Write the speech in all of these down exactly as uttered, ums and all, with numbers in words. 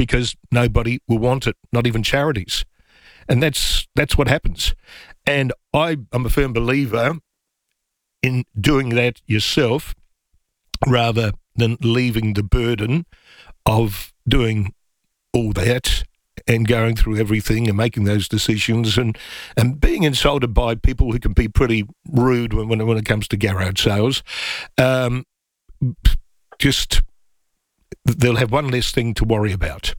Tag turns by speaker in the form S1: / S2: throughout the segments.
S1: because nobody will want it, not even charities. And that's that's what happens. And I, I'm a firm believer in doing that yourself rather than leaving the burden of doing all that and going through everything and making those decisions and, and being insulted by people who can be pretty rude when when, when it comes to garage sales. Um, just, they'll have one less thing to worry about.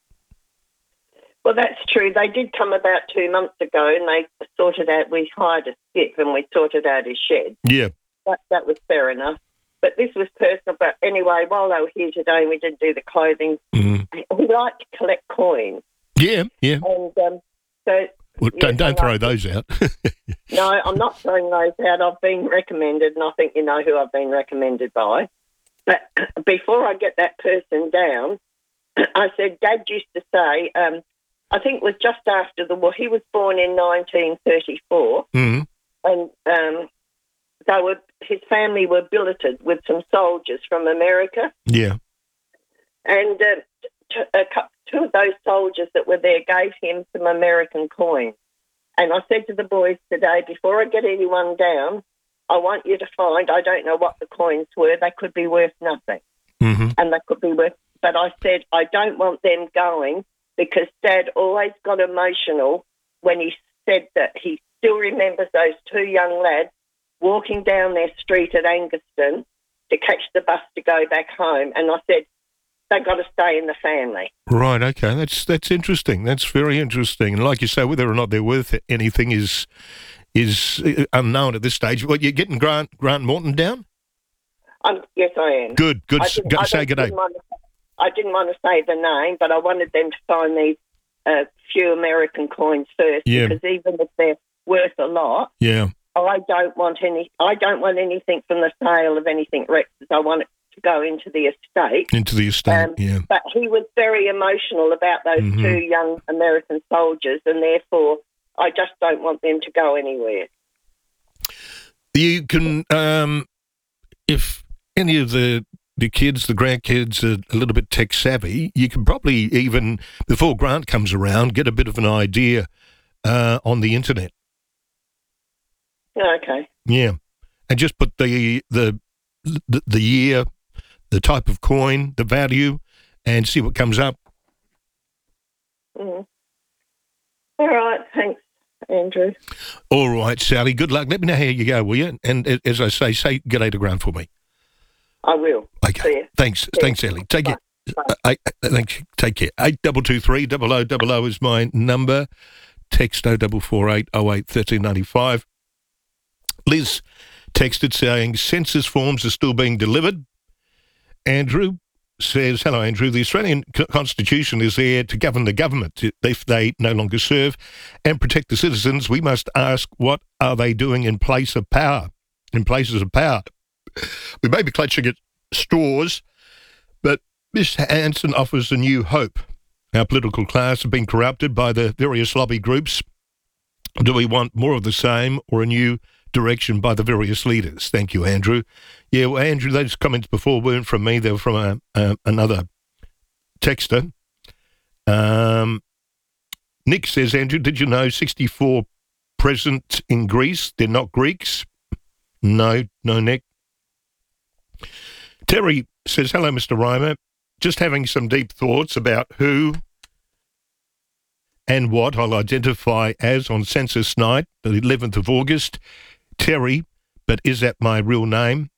S2: Well, that's true. They did come about two months ago and they sorted out, we hired a skip and we sorted out his shed.
S1: Yeah.
S2: That, that was fair enough. But this was personal. But anyway, while they were here today and we didn't do the clothing, mm-hmm. we like to collect coins.
S1: Yeah, yeah.
S2: And um, so...
S1: Well,
S2: yeah,
S1: don't don't throw like those out.
S2: No, I'm not throwing those out. I've been recommended, and I think you know who I've been recommended by. But before I get that person down, I said, Dad used to say, um, I think it was just after the war, he was born in nineteen thirty-four, mm-hmm. and um, they were, his family were billeted with some soldiers from America.
S1: Yeah.
S2: And uh, t- a couple, two of those soldiers that were there gave him some American coins. And I said to the boys today, before I get anyone down, I want you to find, I don't know what the coins were, they could be worth nothing. Mm-hmm. And they could be worth, but I said, I don't want them going because Dad always got emotional when he said that he still remembers those two young lads walking down their street at Angaston to catch the bus to go back home. And I said, they've got to stay in the family.
S1: Right, okay. That's that's interesting. That's very interesting. And like you say, whether or not they're worth anything is is unknown at this stage. What, you're getting Grant Grant Morton down?
S2: Um, yes, I am.
S1: Good, good. Go,
S2: I
S1: say good day.
S2: Didn't to, I didn't want to say the name, but I wanted them to find these uh, few American coins first,
S1: yeah.
S2: because even if they're worth a lot,
S1: yeah,
S2: I don't want any. I don't want anything from the sale of anything Rex's. I want it to go into the estate.
S1: Into the estate, um, yeah.
S2: But he was very emotional about those mm-hmm. two young American soldiers, and therefore I just don't want them to go anywhere.
S1: You can, um, if any of the the kids, the grandkids are a little bit tech savvy, you can probably even, before Grant comes around, get a bit of an idea uh, on the internet.
S2: Okay.
S1: Yeah. And just put the the the, the year, the type of coin, the value, and see what comes up.
S2: Mm. All right, thanks, Andrew.
S1: All right, Sally, good luck. Let me know how you go, will you? And as I say, say good day to Grant for me.
S2: I will.
S1: Okay. Thanks.
S2: See
S1: Thanks, Sally. Take
S2: Bye.
S1: care.
S2: Bye.
S1: I, I, thanks. Take care. eight two two three, double oh double oh is my number. Text oh four four eight oh eight one three nine five. Liz texted saying census forms are still being delivered. Andrew says, hello, Andrew. The Australian Constitution is there to govern the government. If they no longer serve and protect the citizens, we must ask, what are they doing in place of power, in places of power? We may be clutching at straws, but Miss Hanson offers a new hope. Our political class have been corrupted by the various lobby groups. Do we want more of the same or a new direction by the various leaders? Thank you, Andrew. Yeah, well, Andrew, those comments before weren't from me. They were from a, a, another texter. Um, Nick says, Andrew, did you know sixty-four present in Greece? They're not Greeks. No, no, Nick. Terry says, hello, Mister Reimer. Just having some deep thoughts about who and what I'll identify as on census night, the eleventh of August. Terry, but is that my real name?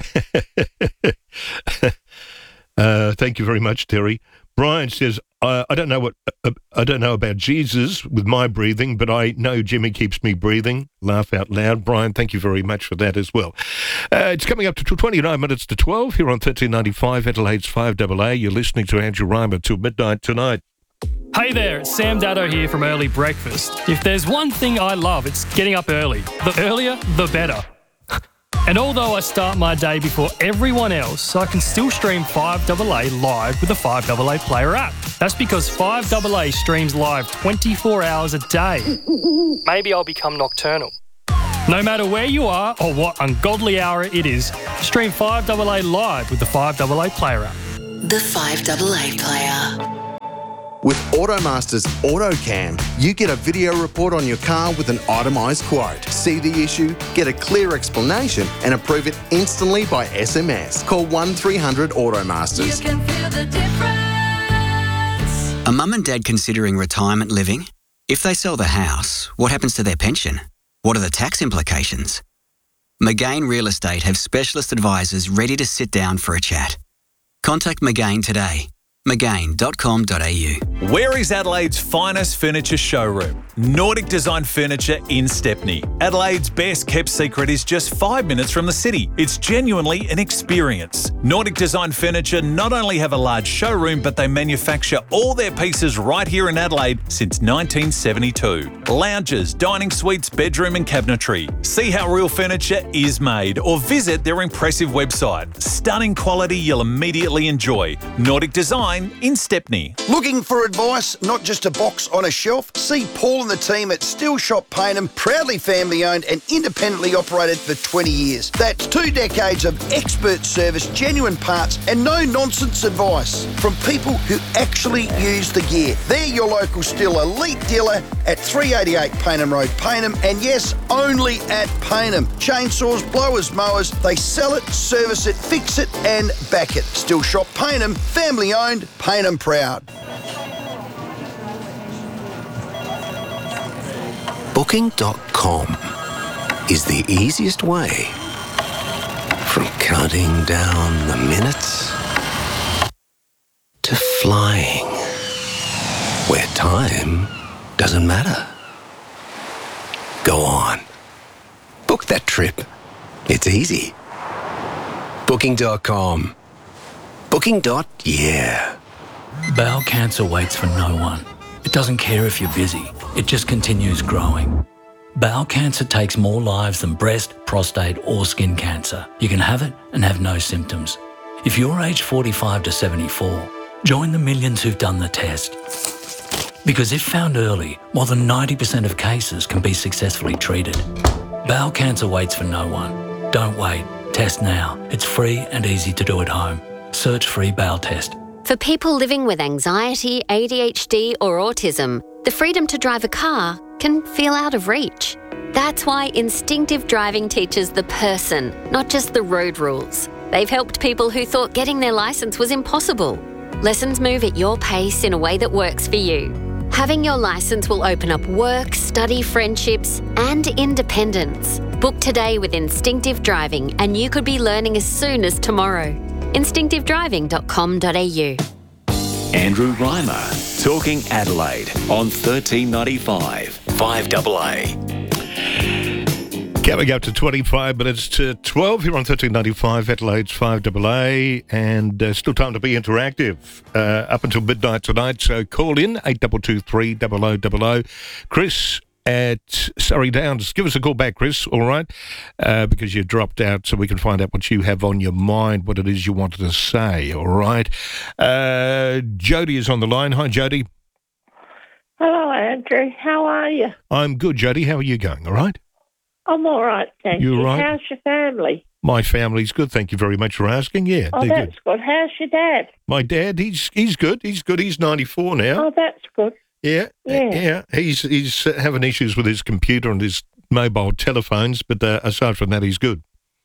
S1: uh, thank you very much, Terry. Brian says, I, I don't know what uh, I don't know about Jesus with my breathing, but I know Jimmy keeps me breathing. Laugh out loud. Brian, thank you very much for that as well. Uh, it's coming up to twenty-nine minutes to twelve here on thirteen ninety-five, Adelaide's five A A. You're listening to Andrew Reimer till midnight tonight.
S3: Hey there, it's Sam Daddo here from Early Breakfast. If there's one thing I love, it's getting up early. The earlier, the better. And although I start my day before everyone else, I can still stream five A A live with the five A A Player app. That's because five A A streams live twenty-four hours a day. Maybe I'll become nocturnal. No matter where you are or what ungodly hour it is, stream five A A live with the five A A Player app.
S4: The five A A Player. With Automaster's AutoCam, you get a video report on your car with an itemised quote. See the issue, get a clear explanation and approve it instantly by S M S. Call one three hundred Automasters.
S5: You can feel the difference.
S6: A mum and dad considering retirement living? If they sell the house, what happens to their pension? What are the tax implications? McGain Real Estate have specialist advisors ready to sit down for a chat. Contact McGain today. McGain dot com dot a u.
S7: Where is Adelaide's finest furniture showroom? Nordic Design Furniture in Stepney. Adelaide's best kept secret is just five minutes from the city. It's genuinely an experience. Nordic Design Furniture not only have a large showroom, but they manufacture all their pieces right here in Adelaide since nineteen seventy-two. Lounges, dining suites, bedroom and cabinetry. See how real furniture is made or visit their impressive website. Stunning quality you'll immediately enjoy. Nordic Design in Stepney.
S8: Looking for advice, not just a box on a shelf? See Paul and the team at Still Shop Payneham, proudly family owned and independently operated for twenty years. That's two decades of expert service, genuine parts and no nonsense advice from people who actually use the gear. They're your local Still elite dealer at three eighty-eight Payneham Road, Payneham, and yes, only at Payneham. Chainsaws, blowers, mowers, they sell it, service it, fix it and back it. Still Shop Payneham, family owned, Payneham proud.
S9: Booking dot com is the easiest way from counting down the minutes to flying where time doesn't matter. Go on. Book that trip. It's easy. Booking dot com. Booking. Yeah.
S10: Bowel cancer waits for no one. It doesn't care if you're busy. It just continues growing. Bowel cancer takes more lives than breast, prostate or skin cancer. You can have it and have no symptoms. If you're aged forty-five to seventy-four, join the millions who've done the test. Because if found early, more than ninety percent of cases can be successfully treated. Bowel cancer waits for no one. Don't wait. Test now. It's free and easy to do at home. Search free bowel test.
S11: For people living with anxiety, A D H D or autism, the freedom to drive a car can feel out of reach. That's why Instinctive Driving teaches the person, not just the road rules. They've helped people who thought getting their licence was impossible. Lessons move at your pace in a way that works for you. Having your licence will open up work, study, friendships and independence. Book today with Instinctive Driving and you could be learning as soon as tomorrow. instinctive driving dot com dot a u.
S12: Andrew Reimer, Talking Adelaide on thirteen ninety-five, five A A.
S1: Coming up to twenty-five minutes to twelve here on thirteen ninety-five, Adelaide's five A A, and uh, still time to be interactive uh, up until midnight tonight, so call in eight two two three double oh double oh. Chris at Surrey Downs, give us a call back, Chris, all right, uh, because you dropped out, so we can find out what you have on your mind, what it is you wanted to say, all right. Uh, Jody is on the line. Hi, Jody.
S13: Hello, Andrew. How are you?
S1: I'm good, Jody. How are you going, all right?
S13: I'm all right, thank
S1: you.
S13: you.
S1: Right?
S13: How's your family?
S1: My family's good, thank you very much for asking. Yeah,
S13: oh,
S1: they're
S13: that's
S1: good.
S13: good. How's your dad?
S1: My dad, he's he's good. He's good. He's ninety-four now.
S13: Oh, that's good.
S1: Yeah,
S13: Yeah.
S1: yeah. He's he's having issues with his computer and his mobile telephones, but uh, aside from that, he's good.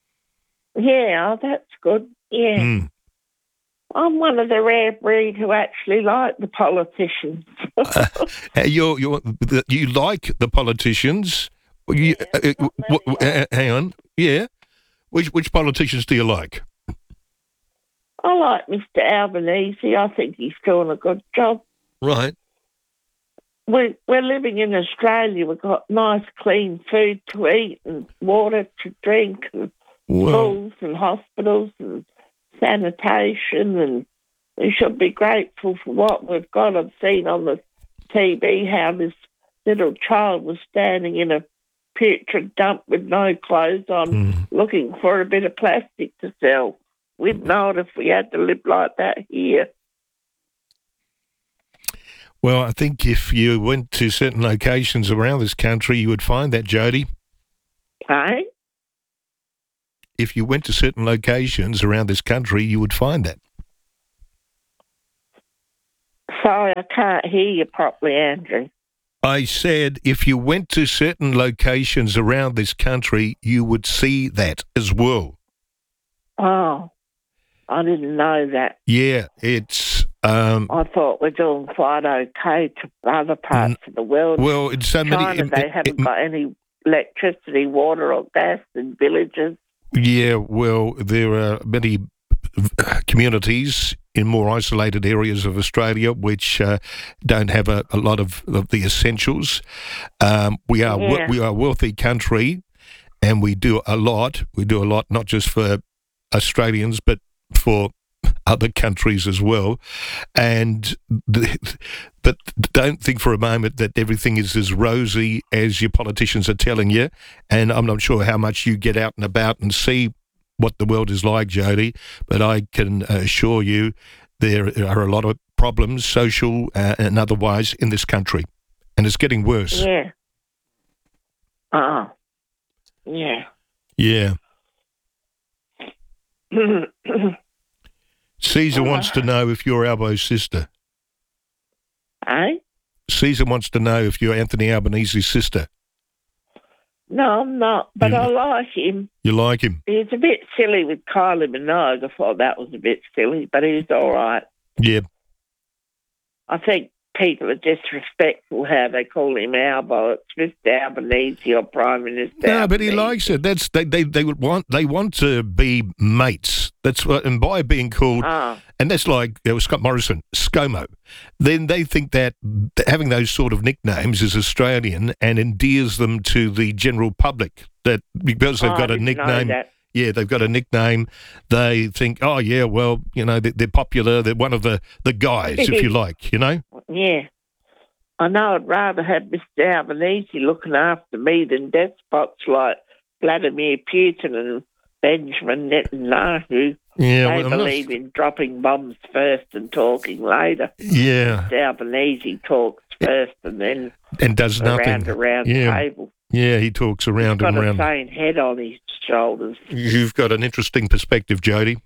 S13: Yeah, oh, that's good. Yeah.
S1: Mm.
S13: I'm one of the rare breed who actually like the politicians.
S1: uh, you're, you're, you like the politicians? You, uh, uh, w- w- uh, hang on. Yeah. Which which politicians do you like?
S13: I like Mister Albanese. I think he's doing a good job.
S1: Right.
S13: We're, we're living in Australia. We've got nice, clean food to eat and water to drink and
S1: Well-
S13: schools and hospitals and sanitation, and we should be grateful for what we've got. I've seen on the T V how this little child was standing in a putrid dump with no clothes on,
S1: Mm.
S13: looking for a bit of plastic to sell. We'd know it if we had to live like that here.
S1: Well, I think if you went to certain locations around this country, you would find that, Jody.
S13: Hey?
S1: If you went to certain locations around this country, you would find that.
S13: Sorry, I can't hear you properly, Andrew.
S1: I said if you went to certain locations around this country, you would see that as well.
S13: Oh, I didn't know that.
S1: Yeah, it's... Um,
S13: I thought we're doing quite okay to other parts of the world.
S1: Well, in so many...
S13: China,
S1: it-
S13: they
S1: it-
S13: haven't
S1: it-
S13: got any electricity, water or gas in villages.
S1: Yeah, well, there are many communities in more isolated areas of Australia which uh, don't have a, a lot of, of the essentials. Um, we are we-
S13: Yeah.
S1: we are a wealthy country, and we do a lot. We do a lot not just for Australians, but for other countries as well. And the, but don't think for a moment that everything is as rosy as your politicians are telling you. And I'm not sure how much you get out and about and see what the world is like, Jody, but I can assure you there are a lot of problems, social uh, and otherwise, in this country. And it's getting worse.
S13: Yeah. Oh. Yeah.
S1: Yeah. Caesar wants to know if you're Albo's sister.
S13: Eh?
S1: Caesar wants to know if you're Anthony Albanese's sister.
S13: No, I'm not, but
S1: You-
S13: I like him.
S1: You like him?
S13: He's a bit silly with Kylie Minogue. I thought that was a bit silly, but he's all right.
S1: Yeah.
S13: I think people are disrespectful how they call him Albo. It's Mister Albanese or Prime Minister.
S1: No, but he
S13: Albanese.
S1: likes it. That's they, they, they would want they want to be mates. That's what, and by being called,
S13: Ah.
S1: and that's like you know, Scott Morrison, ScoMo. Then they think that having those sort of nicknames is Australian and endears them to the general public. That because they've
S13: Oh,
S1: got
S13: I
S1: a
S13: didn't know
S1: nickname.
S13: that.
S1: Yeah, they've got a nickname. They think, oh yeah, well, you know, they, they're popular. They're one of the, the guys, if you like, you know.
S13: Yeah. I know I'd rather have Mister Albanese looking after me than despots like Vladimir Putin and Benjamin Netanyahu.
S1: Yeah,
S13: they
S1: well, I'm not-
S13: believe in dropping bombs first and talking later.
S1: Yeah.
S13: Mister Albanese talks first and then
S1: And does nothing.
S13: around around
S1: yeah.
S13: the table.
S1: Yeah, he talks around
S13: Got
S1: and
S13: a
S1: around.
S13: sane head on his shoulders.
S1: You've got an interesting perspective, Jody.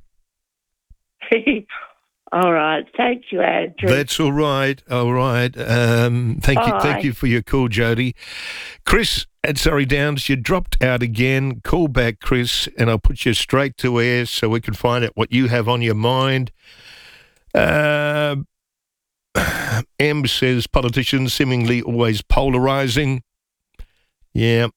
S13: All right. Thank you, Andrew.
S1: That's all right. All right. Um, thank you. Thank
S13: Bye.
S1: you for your call, Jody. Chris at Surrey Downs, you dropped out again. Call back, Chris, and I'll put you straight to air so we can find out what you have on your mind. Uh, M says politicians seemingly always polarising. Yeah.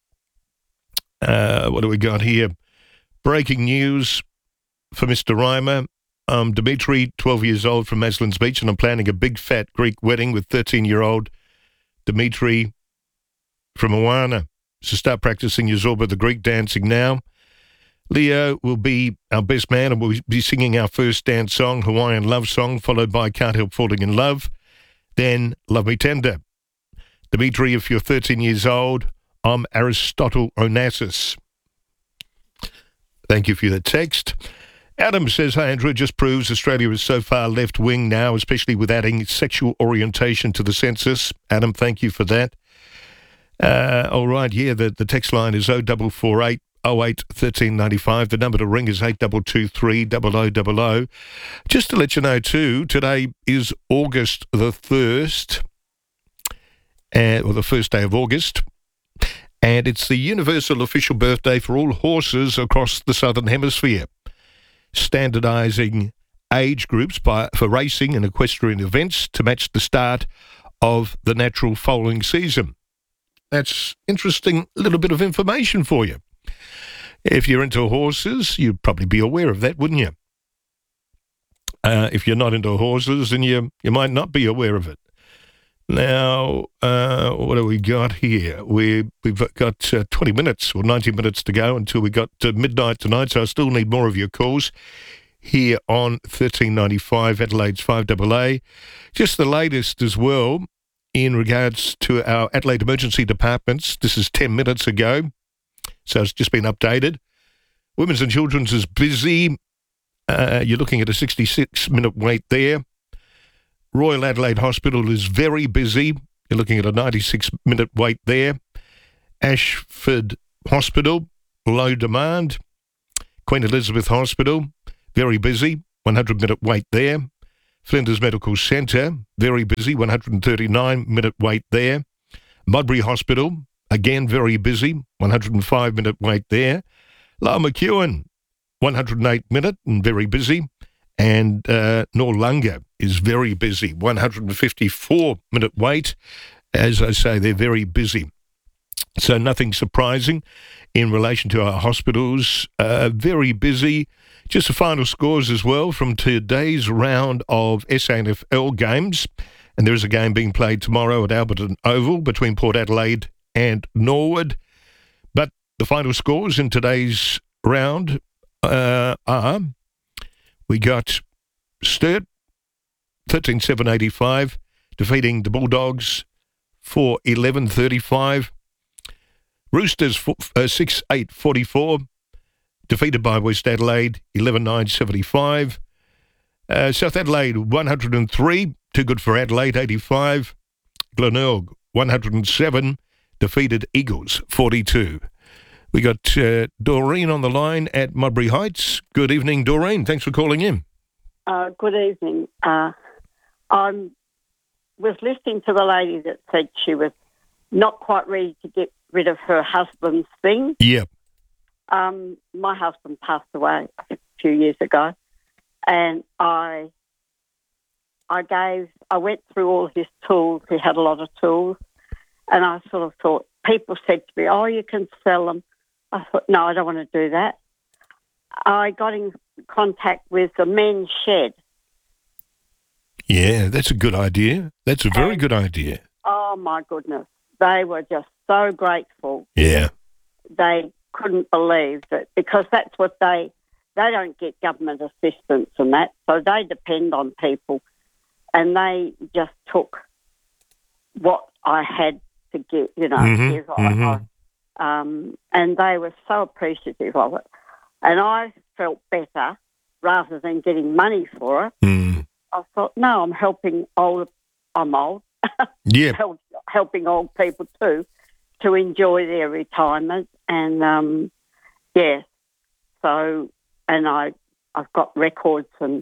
S1: Uh, what do we got here? Breaking news for Mister Reimer. I'm Dimitri, twelve years old from Maslins Beach, and I'm planning a big fat Greek wedding with thirteen-year-old Dimitri from Moana. So start practicing your Zorba the Greek dancing now. Leo will be our best man and we'll be singing our first dance song, Hawaiian Love Song, followed by Can't Help Falling in Love, then Love Me Tender. Dimitri, if you're thirteen years old, I'm Aristotle Onassis. Thank you for the text. Adam says, hi, Andrew, it just proves Australia is so far left-wing now, especially with adding sexual orientation to the census. Adam, thank you for that. Uh, all right, yeah, the, the text line is oh four four eight, oh eight, one three nine five. The number to ring is eight two two three, zero zero zero zero. Just to let you know, too, today is August the first, uh, or the first day of August, and it's the universal official birthday for all horses across the Southern Hemisphere, standardising age groups by, for racing and equestrian events to match the start of the natural foaling season. That's interesting little bit of information for you. If you're into horses, you'd probably be aware of that, wouldn't you? Uh, if you're not into horses, then you, you might not be aware of it. Now, uh, what do we got here? We, we've got uh, twenty minutes or ninety minutes to go until we got to midnight tonight, so I still need more of your calls here on thirteen ninety-five, Adelaide's five A A. Just the latest as well in regards to our Adelaide Emergency Departments. This is ten minutes ago, so it's just been updated. Women's and Children's is busy. Uh, you're looking at a sixty-six minute wait there. Royal Adelaide Hospital is very busy. You're looking at a ninety-six minute wait there. Ashford Hospital, low demand. Queen Elizabeth Hospital, very busy, one hundred minute wait there. Flinders Medical Centre, very busy, one hundred thirty-nine minute wait there. Modbury Hospital, again very busy, one hundred five minute wait there. Lower McEwen, one hundred eight minute and very busy. And uh, Noarlunga is very busy, one hundred fifty-four minute wait. As I say, they're very busy. So nothing surprising in relation to our hospitals. Uh, very busy. Just the final scores as well from today's round of S A N F L games. And there is a game being played tomorrow at Alberton Oval between Port Adelaide and Norwood. But the final scores in today's round uh, are... We got Sturt, thirteen seven eighty-five, defeating the Bulldogs for eleven thirty-five. Roosters, uh, six eight forty-four, defeated by West Adelaide, eleven nine seventy-five. Uh, South Adelaide, one hundred three, too good for Adelaide, eighty-five. Glenelg, one hundred seven, defeated Eagles, forty-two. We got uh, Doreen on the line at Modbury Heights. Good evening, Doreen. Thanks for calling in.
S14: Uh, good evening. Uh, I was listening to the lady that said she was not quite ready to get rid of her husband's thing.
S1: Yep.
S14: Um, my husband passed away a few years ago, and I, I gave, I went through all his tools. He had a lot of tools, and I sort of thought, people said to me, "Oh, you can sell them." I thought, no, I don't want to do that. I got in contact with the men's shed.
S1: Yeah, that's a good idea. That's a very and, good idea.
S14: Oh, my goodness. They were just so grateful.
S1: Yeah.
S14: They couldn't believe that, because that's what they, they don't get government assistance and that, so they depend on people. And they just took what I had to give, you know,
S1: mm-hmm,
S14: give.
S1: Mm-hmm.
S14: I, I, Um, and they were so appreciative of it. And I felt better rather than getting money for it.
S1: Mm.
S14: I thought, no, I'm helping old, I'm old,
S1: yeah.
S14: Help, helping old people too to enjoy their retirement. And, um, yeah, so, and I, I've got records and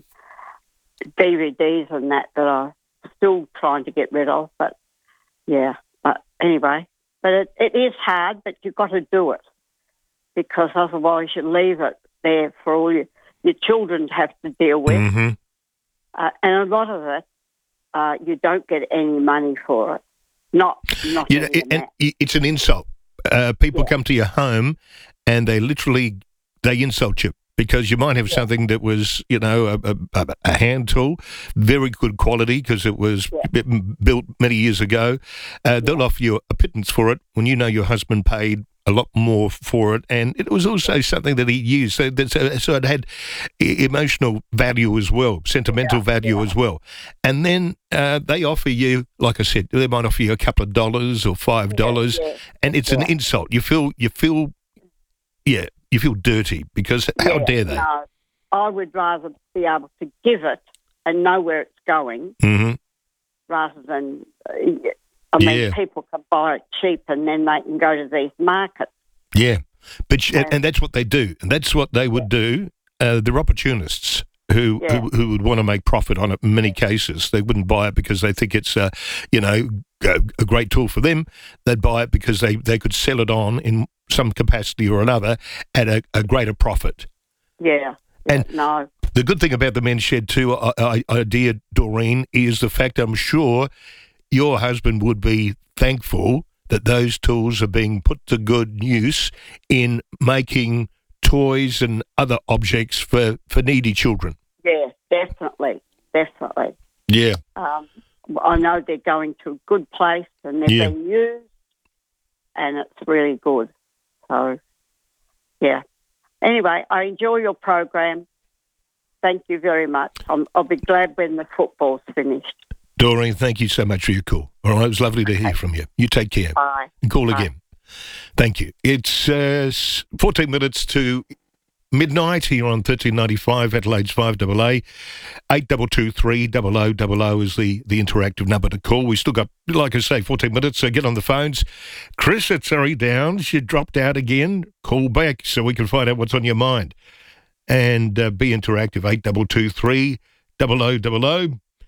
S14: D V Ds and that that I'm still trying to get rid of. But, yeah, but anyway. But it, it is hard, but you've got to do it, because otherwise you leave it there for all your, your children to have to deal with.
S1: Mm-hmm.
S14: Uh, and a lot of it, uh, you don't get any money for it. Not, not
S1: you know, it, and it's an insult. Uh, people yeah. come to your home and they literally, they insult you. Because you might have yeah. something that was, you know, a, a, a hand tool, very good quality because it was yeah. built many years ago. Uh, they'll yeah. offer you a pittance for it when you know your husband paid a lot more for it, and it was also something that he used. So, that, so, so it had emotional value as well, sentimental yeah. value yeah. as well. And then uh, they offer you, like I said, they might offer you a couple of dollars or five dollars, yeah, yeah. and it's yeah. an insult. You feel, you feel, yeah. You feel dirty because how
S14: yeah,
S1: dare they?
S14: No, I would rather be able to give it and know where it's going
S1: mm-hmm.
S14: rather than, uh, I mean,
S1: yeah.
S14: people can buy it cheap and then they can go to these markets.
S1: Yeah, but and, and that's what they do. And that's what they would yeah. do. Uh, they're opportunists who, yeah. who who would want to make profit on it in many cases. They wouldn't buy it because they think it's, uh, you know, a, a great tool for them. They'd buy it because they, they could sell it on in some capacity or another at a, a greater profit.
S14: Yeah.
S1: And
S14: no.
S1: the good thing about the men's shed too, I, I, I, dear Doreen, is the fact I'm sure your husband would be thankful that those tools are being put to good use in making toys and other objects for, for needy children.
S14: Yeah, definitely, definitely.
S1: Yeah.
S14: Um, I know they're going to a good place and they're
S1: yeah.
S14: being used, and it's really good. So, yeah. Anyway, I enjoy your program. Thank you very much. I'm, I'll be glad when the football's finished.
S1: Doreen, thank you so much for your call. All right, it was lovely to hear okay. from you. You take care.
S14: Bye.
S1: And call
S14: Bye.
S1: again. Thank you. It's uh, fourteen minutes to midnight here on thirteen ninety-five, Adelaide's five A A. eight two two three double oh double oh is the, the interactive number to call. We still got, like I say, fourteen minutes, so get on the phones. Chris at Surrey Downs, you dropped out again. Call back so we can find out what's on your mind. And uh, be interactive, eight two two three double oh double oh.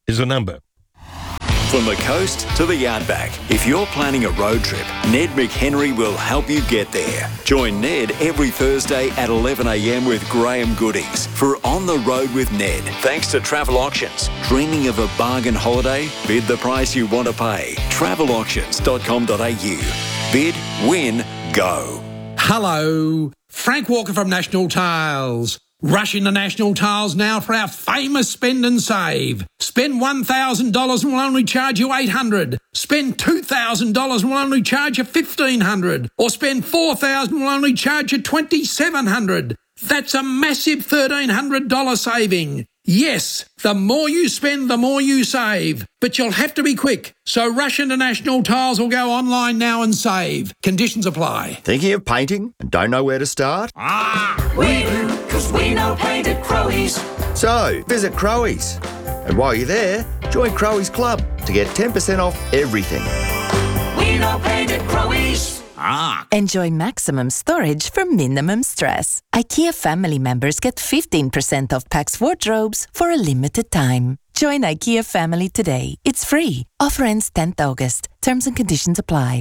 S1: is the number.
S12: From the coast to the outback, if you're planning a road trip, Ned McHenry will help you get there. Join Ned every Thursday at eleven a m with Graham Goodings for On the Road with Ned. Thanks to Travel Auctions. Dreaming of a bargain holiday? Bid the price you want to pay. travel auctions dot com dot a u. Bid, win, go.
S15: Hello, Frank Walker from National Tiles. Rush into National Tiles now for our famous spend and save. Spend one thousand dollars and we'll only charge you eight hundred dollars. Spend two thousand dollars and we'll only charge you fifteen hundred dollars. Or spend four thousand dollars and we'll only charge you twenty-seven hundred dollars. That's a massive thirteen hundred dollars saving. Yes, the more you spend, the more you save. But you'll have to be quick. So rush into National Tiles or go online now and save. Conditions apply.
S16: Thinking of painting and don't know where to start?
S15: Ah,
S5: we do, because we know paint at Crowies.
S16: So, visit Crowies. And while you're there, join Crowies Club to get ten percent off everything.
S5: We know paint at Crowies.
S15: Ah.
S17: Enjoy maximum storage for minimum stress. IKEA family members get fifteen percent off Pax wardrobes for a limited time. Join IKEA family today. It's free. Offer ends tenth August. Terms and conditions apply.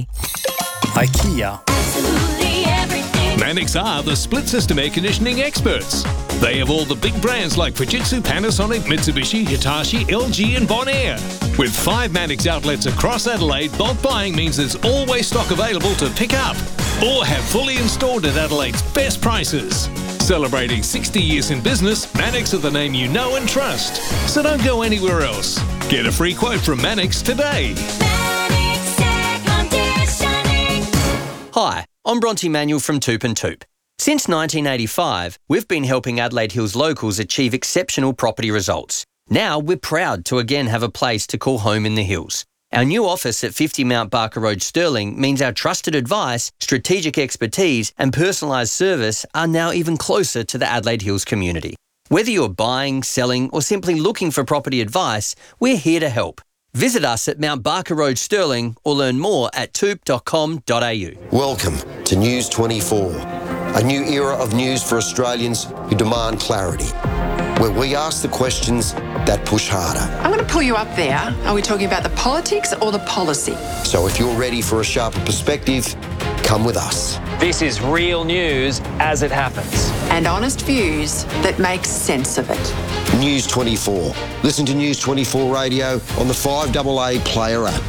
S18: IKEA.
S5: Absolutely everything.
S18: Mannix are the split system air conditioning experts. They have all the big brands like Fujitsu, Panasonic, Mitsubishi, Hitachi, L G and Bonaire. With five Mannix outlets across Adelaide, bulk buying means there's always stock available to pick up or have fully installed at Adelaide's best prices. Celebrating sixty years in business, Mannix are the name you know and trust. So don't go anywhere else. Get a free quote from Mannix today.
S5: Mannix Air Conditioning.
S19: Hi, I'm Bronte Manuel from Toop and Toop. Since nineteen eighty-five, we've been helping Adelaide Hills locals achieve exceptional property results. Now we're proud to again have a place to call home in the hills. Our new office at fifty Mount Barker Road, Stirling, means our trusted advice, strategic expertise and personalised service are now even closer to the Adelaide Hills community. Whether you're buying, selling or simply looking for property advice, we're here to help. Visit us at Mount Barker Road, Stirling or learn more at toop dot com dot a u.
S9: Welcome to News twenty-four, a new era of news for Australians who demand clarity, where we ask the questions that push harder.
S20: I'm going to pull you up there. Are we talking about the politics or the policy?
S9: So if you're ready for a sharper perspective, come with us.
S19: This is real news as it happens.
S20: And honest views that make sense of it.
S9: News twenty-four. Listen to News twenty-four Radio on the five A A Player app.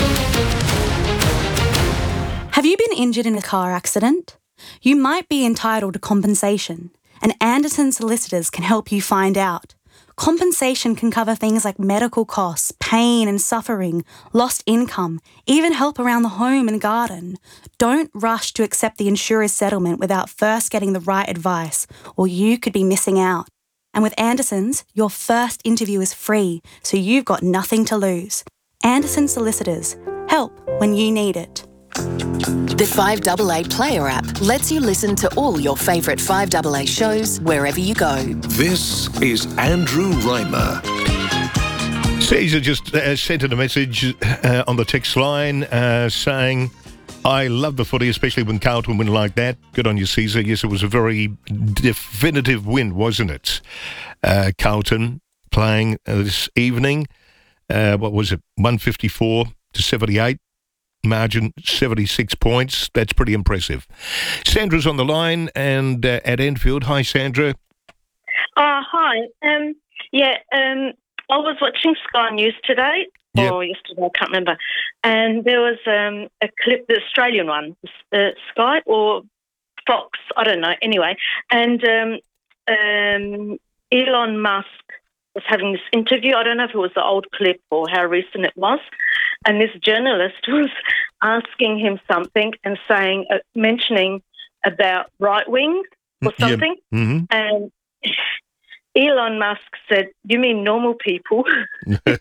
S21: Have you been injured in a car accident? You might be entitled to compensation, and Anderson Solicitors can help you find out. Compensation can cover things like medical costs, pain and suffering, lost income, even help around the home and garden. Don't rush to accept the insurer's settlement without first getting the right advice, or you could be missing out. And with Anderson's, your first interview is free, so you've got nothing to lose. Anderson Solicitors. Help when you need it.
S17: The five A A Player app lets you listen to all your favourite five A A shows wherever you go.
S1: This is Andrew Reimer. Caesar just uh, sent in a message uh, on the text line uh, saying, I love the footy, especially when Carlton win like that. Good on you, Caesar. Yes, it was a very definitive win, wasn't it? Uh, Carlton playing uh, this evening. Uh, what was it? one fifty-four to seventy-eight. Margin seventy-six points. That's pretty impressive. Sandra's on the line and uh, at Enfield. Hi, Sandra.
S22: Oh, hi. Um, yeah, um, I was watching Sky News today,
S1: yep.
S22: or yesterday, I can't remember, and there was um, a clip, the Australian one, uh, Sky or Fox, I don't know, anyway, and um, um, Elon Musk was having this interview. I don't know if it was the old clip or how recent it was, and this journalist was asking him something and saying, uh, mentioning about right wing or something,
S1: yeah. mm-hmm.
S22: and Elon Musk said, "You mean normal people?"
S1: yeah.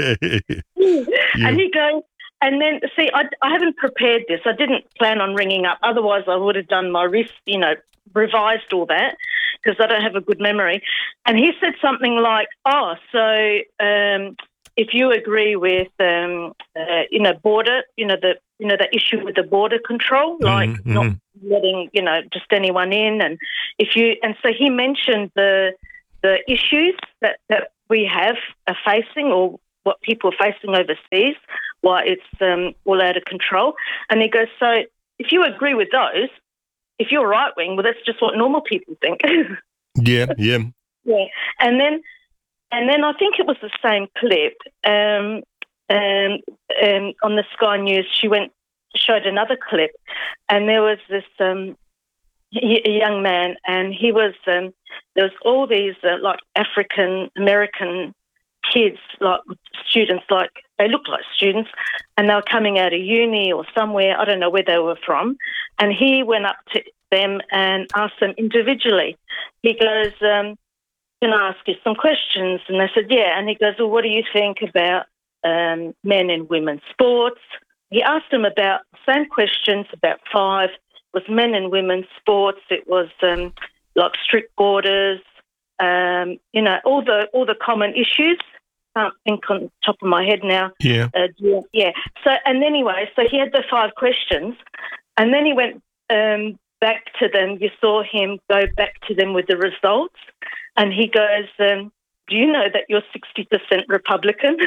S22: And he goes, and then see, I, I haven't prepared this. I didn't plan on ringing up. Otherwise, I would have done my risk, you know, revised all that because I don't have a good memory. And he said something like, "Oh, so um, if you agree with, um, uh, you know, border, you know, the you know the issue with the border control, like
S1: mm-hmm.
S22: not letting, you know, just anyone in, and if you," and so he mentioned the the issues that, that we have are facing or what people are facing overseas, why it's um, all out of control. And he goes, so if you agree with those, if you're right wing, well, that's just what normal people think.
S1: Yeah, yeah.
S22: Yeah, and then, and then I think it was the same clip. Um, um, um, on the Sky News, she went showed another clip, and there was this um, y- a young man, and he was um, there was all these uh, like African American kids, like students, like they looked like students, and they were coming out of uni or somewhere. I don't know where they were from, and he went up to them and asked them individually. He goes, um, "Can I ask you some questions?" And they said, "Yeah." And he goes, "Well, what do you think about um, men and women's sports?" He asked them about the same questions, about five. It was men and women's sports. It was um, like strict borders, um, you know, all the all the common issues. Can't think on the top of my head now.
S1: Yeah.
S22: Uh, yeah. Yeah. So, and anyway, so he had the five questions, and then he went um, back to them. You saw him go back to them with the results, and he goes, um, "Do you know that you're sixty percent Republican?"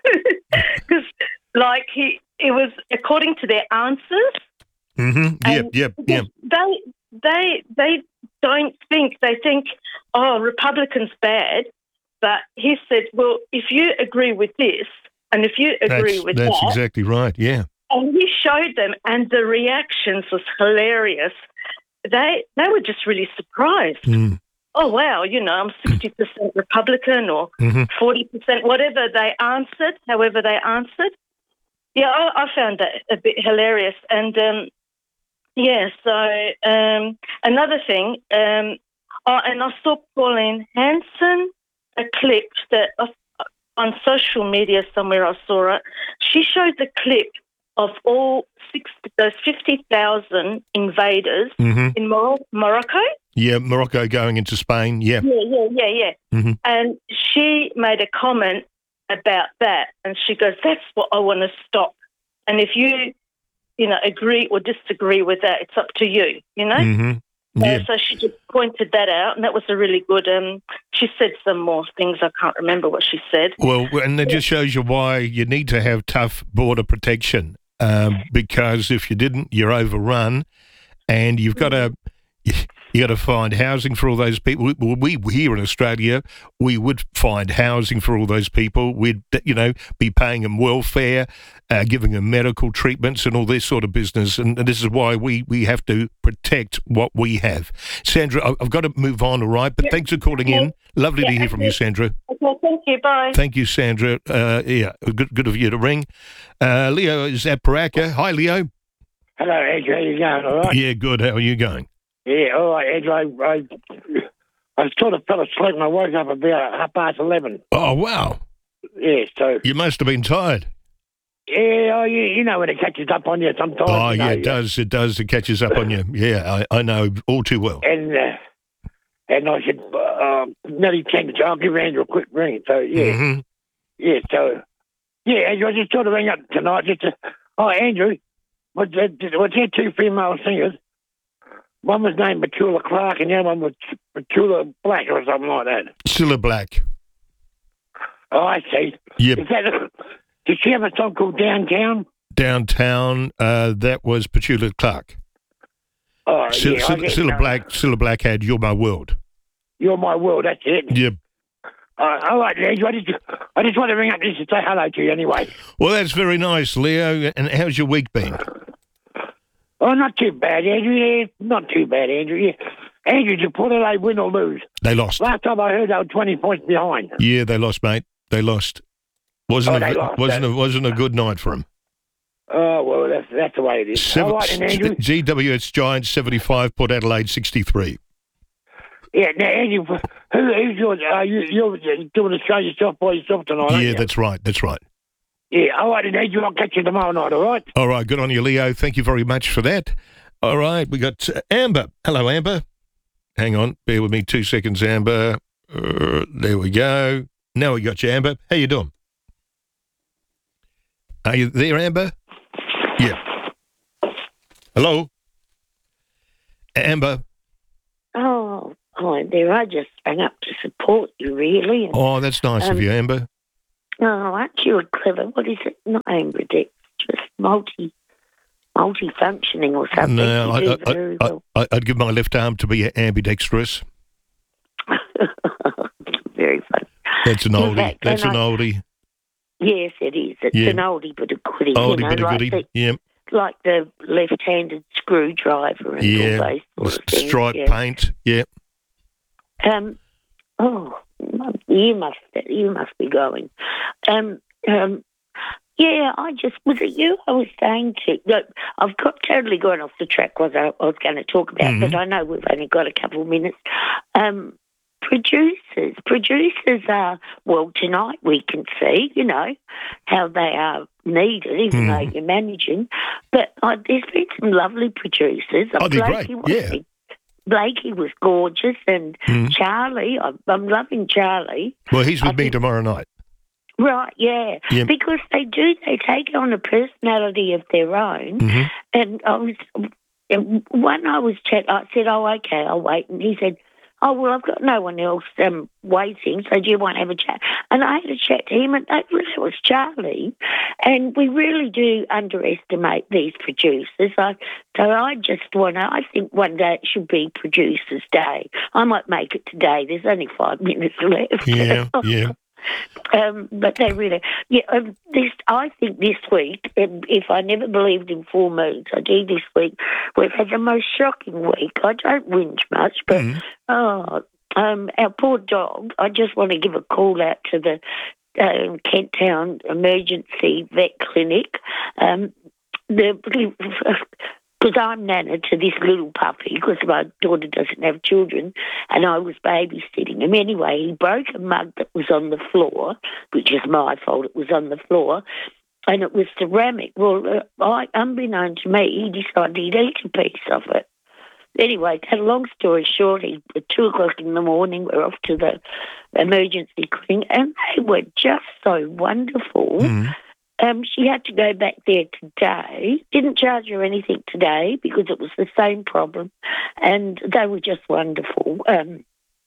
S22: Because, like, he it was according to their answers.
S1: Mm-hmm. Yep, yep, yep.
S22: They they they don't think they think, oh, Republicans bad. But he said, well, if you agree with this, and if you agree
S1: That's,
S22: with
S1: that's
S22: that,
S1: exactly right, yeah.
S22: and he showed them, and the reactions was hilarious. They they were just really surprised.
S1: Mm.
S22: Oh wow, you know, I'm sixty percent Republican or
S1: Mhm.
S22: forty percent, whatever they answered, however they answered. Yeah, I, I found that a bit hilarious. And um, yeah, so um, another thing, um, oh, and I saw Pauline Hanson, a clip that uh, on social media somewhere I saw it. She showed the clip of all six, those fifty thousand invaders
S1: Mhm.
S22: in Mor- Morocco.
S1: Yeah, Morocco going into Spain, yeah.
S22: Yeah, yeah, yeah, yeah.
S1: Mhm.
S22: And she made a comment about that, and she goes, "That's what I want to stop. And if you, you know, agree or disagree with that, it's up to you. You know."
S1: Mm-hmm. Yeah.
S22: Uh, so she just pointed that out, and that was a really good. Um, she said some more things. I can't remember what she said.
S1: Well, and that just shows you why you need to have tough border protection, um, because if you didn't, you're overrun, and you've got to you got to find housing for all those people. We, we here in Australia, we would find housing for all those people. We'd, you know, be paying them welfare, uh, giving them medical treatments and all this sort of business. And, and this is why we, we have to protect what we have. Sandra, I- I've got to move on, all right? But
S22: Yeah.
S1: thanks for calling in. Lovely to
S22: Yeah,
S1: hear from you,
S22: okay.
S1: Sandra.
S22: Okay, thank you. Bye.
S1: Thank you, Sandra. Uh, yeah, good, good of you to ring. Uh, Leo is at Paraka. Hi, Leo.
S2: Hello, Andrew. How you going? All right?
S1: Yeah, good. How are you going?
S2: Yeah, all right, Andrew. I, I, I sort of fell asleep and I woke up about half past eleven.
S1: Oh, wow.
S2: Yeah, so...
S1: You must have been tired.
S2: Yeah, oh, you, you know when it catches up on you sometimes.
S1: Oh,
S2: you know,
S1: yeah, it does. It does. It catches up on you. Yeah, I, I know all too well.
S2: And, uh, and I said, uh, nearly ten to I'll give Andrew a quick ring. So, yeah.
S1: Mhm.
S2: Yeah, so... Yeah, Andrew, I just sort of ring up tonight just to... Oh, Andrew, was there, was there two female singers? One was named Petula Clark and the other one was Petula Black or something like that.
S1: Cilla Black.
S2: Oh, I see.
S1: Yep.
S2: Is that a, did she have a song called Downtown?
S1: Downtown, uh, that was Petula Clark.
S2: Oh,
S1: Cilla,
S2: yeah. I
S1: Cilla,
S2: guess,
S1: Cilla
S2: uh,
S1: Black, Cilla Black had You're My World.
S2: You're My World, that's it.
S1: Yep.
S2: Uh, all right, Andrew, I just, I just want to ring up just to say hello to you anyway.
S1: Well, that's very nice, Leo. And how's your week been?
S2: Oh, not too bad, Andrew. Yeah, not too bad, Andrew. Yeah. Andrew, did Port Adelaide win or lose?
S1: They lost.
S2: Last time I heard they were twenty points behind.
S1: Yeah, they lost, mate. They lost. Wasn't
S2: Oh,
S1: a,
S2: they lost,
S1: wasn't
S2: that-
S1: a, wasn't a good night for them.
S2: Oh, well, that's, that's the way it is. all right, then, Andrew.
S1: G W S Giants seventy-five, Port Adelaide sixty-three.
S2: Yeah, now, Andrew, who, who's your, uh, you, you're doing the show yourself by yourself tonight, aren't
S1: Yeah,
S2: you?
S1: that's right. That's right.
S2: Yeah, all right, then, Andrew, I'll catch you tomorrow night, all right?
S1: All right, good on you, Leo. Thank you very much for that. All right, we got uh, Amber. Hello, Amber. Hang on, bear with me two seconds, Amber. Uh, there we go. Now we got you, Amber. How you doing? Are you there, Amber? Yeah. Hello? Amber?
S3: Oh, hi there. I just rang up to support you, really. And,
S1: Oh, that's nice of
S3: um,
S1: you, Amber.
S3: No, aren't you a clever? What is it? Not ambidextrous, just multi, multi-functioning or something.
S1: No,
S3: You
S1: I,
S3: do
S1: I,
S3: very
S1: I,
S3: well.
S1: I, I'd give my left arm to be ambidextrous.
S3: Very funny.
S1: That's an
S3: In
S1: oldie.
S3: fact,
S1: That's an
S3: and I-
S1: oldie.
S3: Yes, it is. It's
S1: Yeah.
S3: an oldie but a goodie.
S1: Oldie
S3: you know,
S1: but a
S3: like
S1: goodie.
S3: The,
S1: Yeah.
S3: like the left-handed screwdriver and
S1: Yeah.
S3: all those sort of things.
S1: Stripe
S3: yeah.
S1: paint. Yeah.
S3: Um, oh, you must you must be going. Um, um, yeah, I just was it you? I was saying to look, I've got totally gone off the track. Was I, I was going to talk about,
S1: Mm-hmm.
S3: but I know we've only got a couple of minutes. Um, producers, producers are well tonight. We can see, you know, how they are needed, even
S1: Mm.
S3: though you're managing. But uh, there's been some lovely producers.
S1: Oh, they're
S3: Blakey
S1: great,
S3: was
S1: yeah.
S3: Blakey was gorgeous, and
S1: Mm.
S3: Charlie, I'm, I'm loving Charlie.
S1: Well, he's with
S3: I
S1: me
S3: think-
S1: tomorrow night.
S3: Right, yeah.
S1: Yeah.
S3: Because they do, they take on a personality of their own.
S1: Mhm.
S3: And I was, and when I was chat, I said, oh, okay, I'll wait. And he said, oh, well, I've got no one else um, waiting, so do you want to have a chat? And I had a chat to him, and that was, that was Charlie. And we really do underestimate these producers. I, so I just want to, I think one day it should be Producers' Day. I might make it today. There's only five minutes left.
S1: Yeah, yeah.
S3: Um, but they really, yeah. Um, this, I think this week, um, if I never believed in full moons, I do this week. We've had the most shocking week. I don't whinge much, but oh, um, our poor dog. I just want to give a call out to the um, Kent Town Emergency Vet Clinic. Um, the because I'm Nana to this little puppy, because my daughter doesn't have children, and I was babysitting him. Anyway, he broke a mug that was on the floor, which is my fault. It was on the floor, and it was ceramic. Well, uh, I, unbeknown to me, he decided he'd eat a piece of it. Anyway, to cut a long story short, he, at two o'clock in the morning, we're off to the emergency clinic, and they were just so wonderful.
S1: Mm.
S3: Um, she had to go back there today. Didn't charge her anything today because it was the same problem, and they were just wonderful. Um,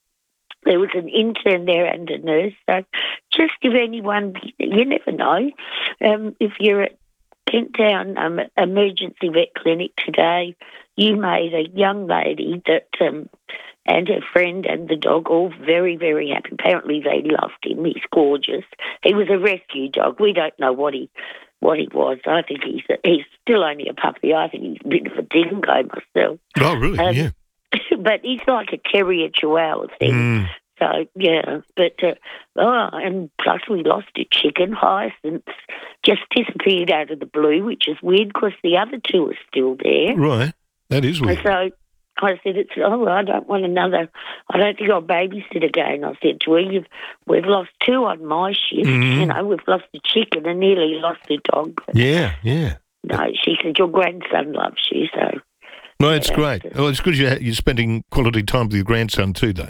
S3: there was an intern there and a nurse. So just if anyone, you never know, um, if you're at Kent Town um, Emergency Vet Clinic today, you made a young lady that um, and her friend and the dog all very, very happy. Apparently they loved him. He's gorgeous. He was a rescue dog. We don't know what he what he was. I think he's a, he's still only a puppy. I think he's a bit of a dingo myself.
S1: Oh, really?
S3: Um,
S1: yeah.
S3: But he's like a terrier chihuahua thing.
S1: Mm.
S3: So, yeah, but, uh, oh, and plus we lost a chicken. Hyacinth just disappeared out of the blue, which is weird because the other two are still there.
S1: Right. That is weird.
S3: So I said, "It's oh, I don't want another. I don't think I'll babysit again." I said to her, You've, "We've lost two on my shift.
S1: Mhm.
S3: You know, we've lost a chicken and nearly lost a dog."
S1: Yeah, yeah.
S3: No, she said, "Your grandson loves you." So,
S1: Well, it's
S3: Yeah,
S1: great. Well, it's good you're, you're spending quality time with your grandson too, though.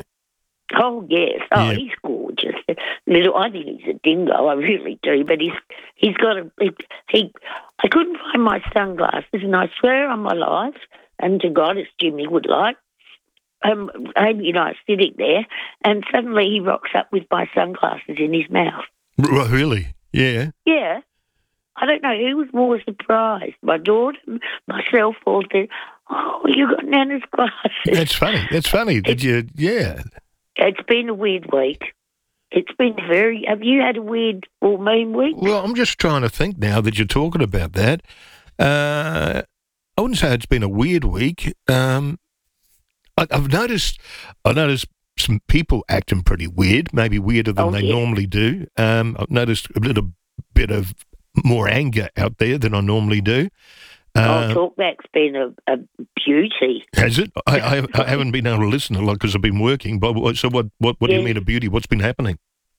S3: oh yes, oh
S1: Yeah.
S3: he's gorgeous. Little, I think he's a dingo. I really do. But he's he's got a he. he I couldn't find my sunglasses, and I swear on my life, and to God, as Jimmy would like. Um, Amy and I are sitting there, and suddenly he rocks up with my sunglasses in his mouth.
S1: R- really? Yeah.
S3: Yeah. I don't know who was more surprised, my daughter, myself, or the, oh, you got Nana's glasses.
S1: That's funny. That's funny. Did you? Yeah.
S3: It's been a weird week. It's been very, have you had a weird full moon week?
S1: Well, I'm just trying to think now that you're talking about that. Uh, I wouldn't say it's been a weird week. Um, I, I've noticed, I noticed some people acting pretty weird, maybe weirder than
S3: Oh,
S1: they
S3: yeah.
S1: normally do. Um, I've noticed a little bit of more anger out there than I normally do.
S3: oh,
S1: Uh,
S3: Talkback's been a, a beauty.
S1: has it? I, I, I haven't been able to listen a lot because I've been working. But what, so what? What, what do you
S3: Yes.
S1: mean a beauty? What's been happening?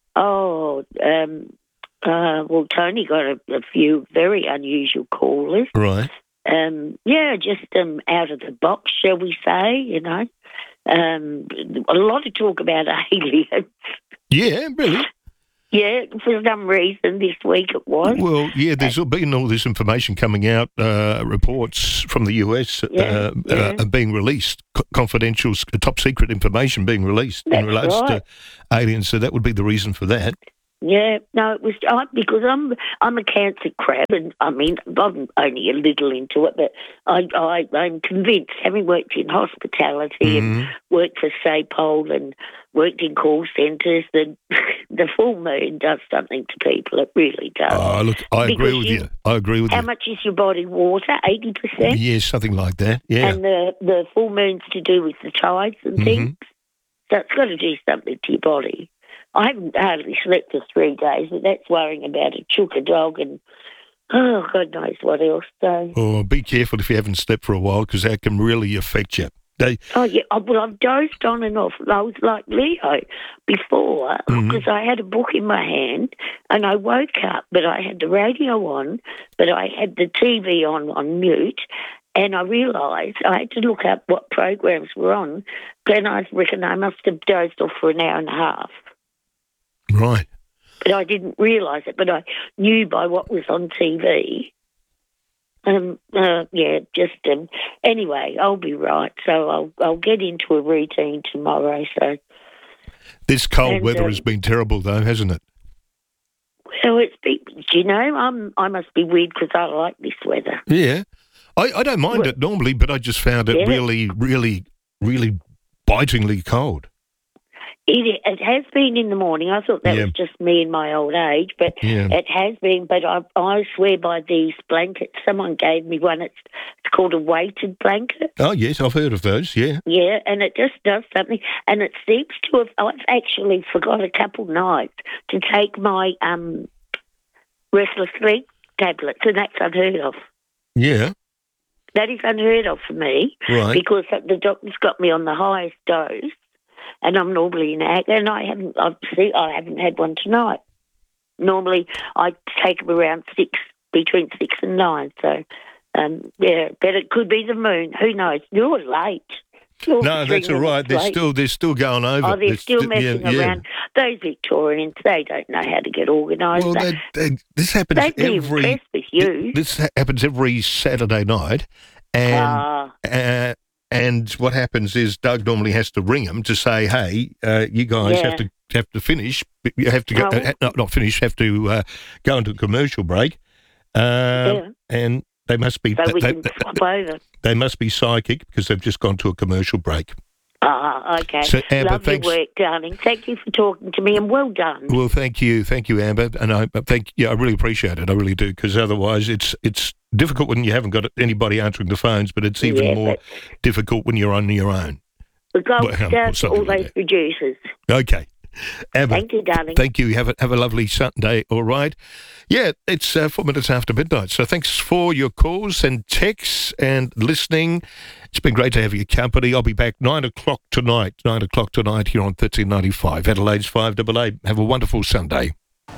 S3: Oh, um, uh, well, Tony got a, a few very unusual callers.
S1: Right.
S3: Um, yeah, just um, out of the box, shall we say, you know. Um, a lot of talk about aliens.
S1: Yeah, really.
S3: Yeah, for some reason this week it was.
S1: Well, yeah, there's been all this information coming out, uh, reports from the U S uh,
S3: Yeah,
S1: uh,
S3: yeah.
S1: are being released, co- confidential, s- top secret information being released in
S3: That's
S1: relation
S3: right.
S1: to aliens. So that would be the reason for that.
S3: Yeah, no, it was I, because I'm I'm a cancer crab, and I mean I'm only a little into it, but I, I I'm convinced, having worked in hospitality
S1: Mm-hmm.
S3: and worked for SAPOL and worked in call centres, that the full moon does something to people. It really does.
S1: Oh, look, I agree
S3: Because
S1: with
S3: you-
S1: you. I agree with
S3: How
S1: you.
S3: much is your body water? Eighty percent.
S1: Yes, something like that. Yeah.
S3: And the the full moon's to do with the tides and
S1: Mhm.
S3: things. So it's got to do something to your body. I haven't hardly slept for three days, but that's worrying about a chook, a dog, and oh, God knows what else. So,
S1: Oh, be careful if you haven't slept for a while, because that can really affect you. They,
S3: oh yeah, oh, well, I've dozed on and off. I was like Leo before
S1: Mhm.
S3: because I had a book in my hand and I woke up, but I had the radio on, but I had the T V on on mute. And I realised I had to look up what programs were on. Then I reckon I must have dozed off for an hour and a half.
S1: right.
S3: But I didn't realise it. But I knew by what was on T V. Um, uh, yeah, just um, anyway, I'll be right. So I'll I'll get into a routine tomorrow. So
S1: This cold
S3: And,
S1: weather
S3: um,
S1: has been terrible, though, hasn't it?
S3: well, it's been, you know, I'm I must be weird because I like this weather.
S1: Yeah. I, I don't mind
S3: Well-
S1: it normally, but I just found it
S3: Yeah.
S1: really, really, really bitingly cold.
S3: It, it has been in the morning. I thought that
S1: Yeah.
S3: was just me in my old age, but
S1: Yeah.
S3: it has been. But I, I swear by these blankets. Someone gave me one. It's, it's called a weighted blanket.
S1: Oh, yes, I've heard of those, yeah.
S3: Yeah, and it just does something. And it seems to have. I've actually forgot a couple nights to take my um, restless sleep tablets, and that's unheard of.
S1: Yeah.
S3: That is unheard of for me,
S1: Right.
S3: because the doctor's got me on the highest dose, and I'm normally in ag, and I haven't. I've see, I haven't had one tonight. Normally, I take them around six, between six and nine. So, um, yeah, but it could be the moon. Who knows? You're late. You're
S1: No,
S3: three
S1: that's all right.
S3: minutes
S1: They're
S3: late.
S1: still, they're still going over.
S3: Oh, they're still
S1: sti-
S3: messing
S1: yeah, yeah.
S3: around. Those Victorians, they don't know how to get organised.
S1: Well,
S3: they,
S1: they, they, this happens
S3: they'd be
S1: every.
S3: impressed with you.
S1: This ha- happens every Saturday night, and
S3: Ah.
S1: uh, and what happens is Doug normally has to ring them to say, "Hey, uh, you guys
S3: Yeah.
S1: have to have to finish. You have to go,
S3: Oh.
S1: uh, not not finish. Have to uh, go into a commercial break." Um,
S3: Yeah.
S1: And they must be
S3: So we
S1: they,
S3: can
S1: they-
S3: swap over.
S1: they must be psychic because they've just gone to a commercial break.
S3: Ah, okay.
S1: So, Amber,
S3: Love your
S1: thanks.
S3: work, darling. Thank you for talking to me, and well done.
S1: Well, thank you, thank you, Amber, and I I think yeah, I really appreciate it. I really do, because otherwise, it's it's difficult when you haven't got anybody answering the phones, but it's even
S3: Yeah,
S1: more difficult when you're on your own.
S3: The gold
S1: Well, um,
S3: star to
S1: something
S3: all
S1: like
S3: those producers.
S1: Okay, Amber.
S3: Thank you, darling.
S1: Thank you. Have a have a lovely Sunday. All right. Yeah, it's uh, four minutes after midnight. So thanks for your calls and texts and listening. It's been great to have your company. I'll be back nine o'clock tonight. Nine o'clock tonight here on thirteen ninety five. Adelaide's five double eight. Have a wonderful Sunday.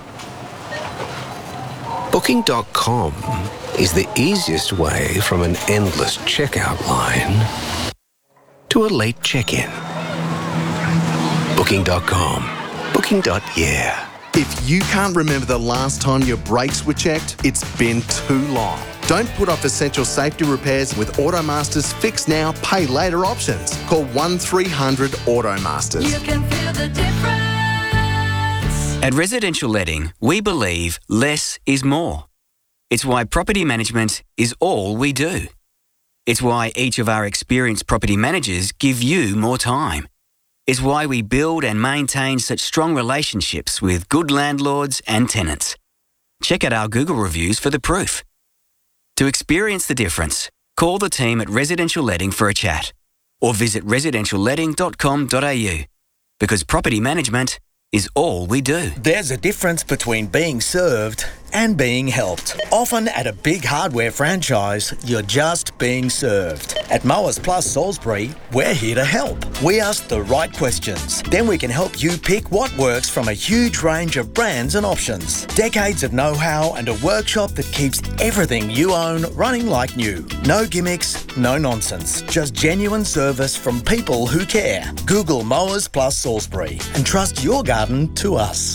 S9: Booking dot com is the easiest way from an endless checkout line to a late check-in. Booking dot com. Booking. Yeah.
S4: If you can't remember the last time your brakes were checked, it's been too long. Don't put off essential safety repairs with Automaster's Fix Now, Pay Later options. Call one three hundred Automasters.
S5: You can feel the difference.
S6: At Residential Letting, we believe less is more. It's why property management is all we do. It's why each of our experienced property managers give you more time. It's why we build and maintain such strong relationships with good landlords and tenants. Check out our Google reviews for the proof. To experience the difference, call the team at Residential Letting for a chat or visit residential letting dot com dot a u, because property management is all we do.
S23: There's a difference between being served and being helped. Often at a big hardware franchise, you're just being served. At Mowers Plus Salisbury, we're here to help. We ask the right questions. Then we can help you pick what works from a huge range of brands and options. Decades of know-how and a workshop that keeps everything you own running like new. No gimmicks, no nonsense. Just genuine service from people who care. Google Mowers Plus Salisbury and trust your garden to us.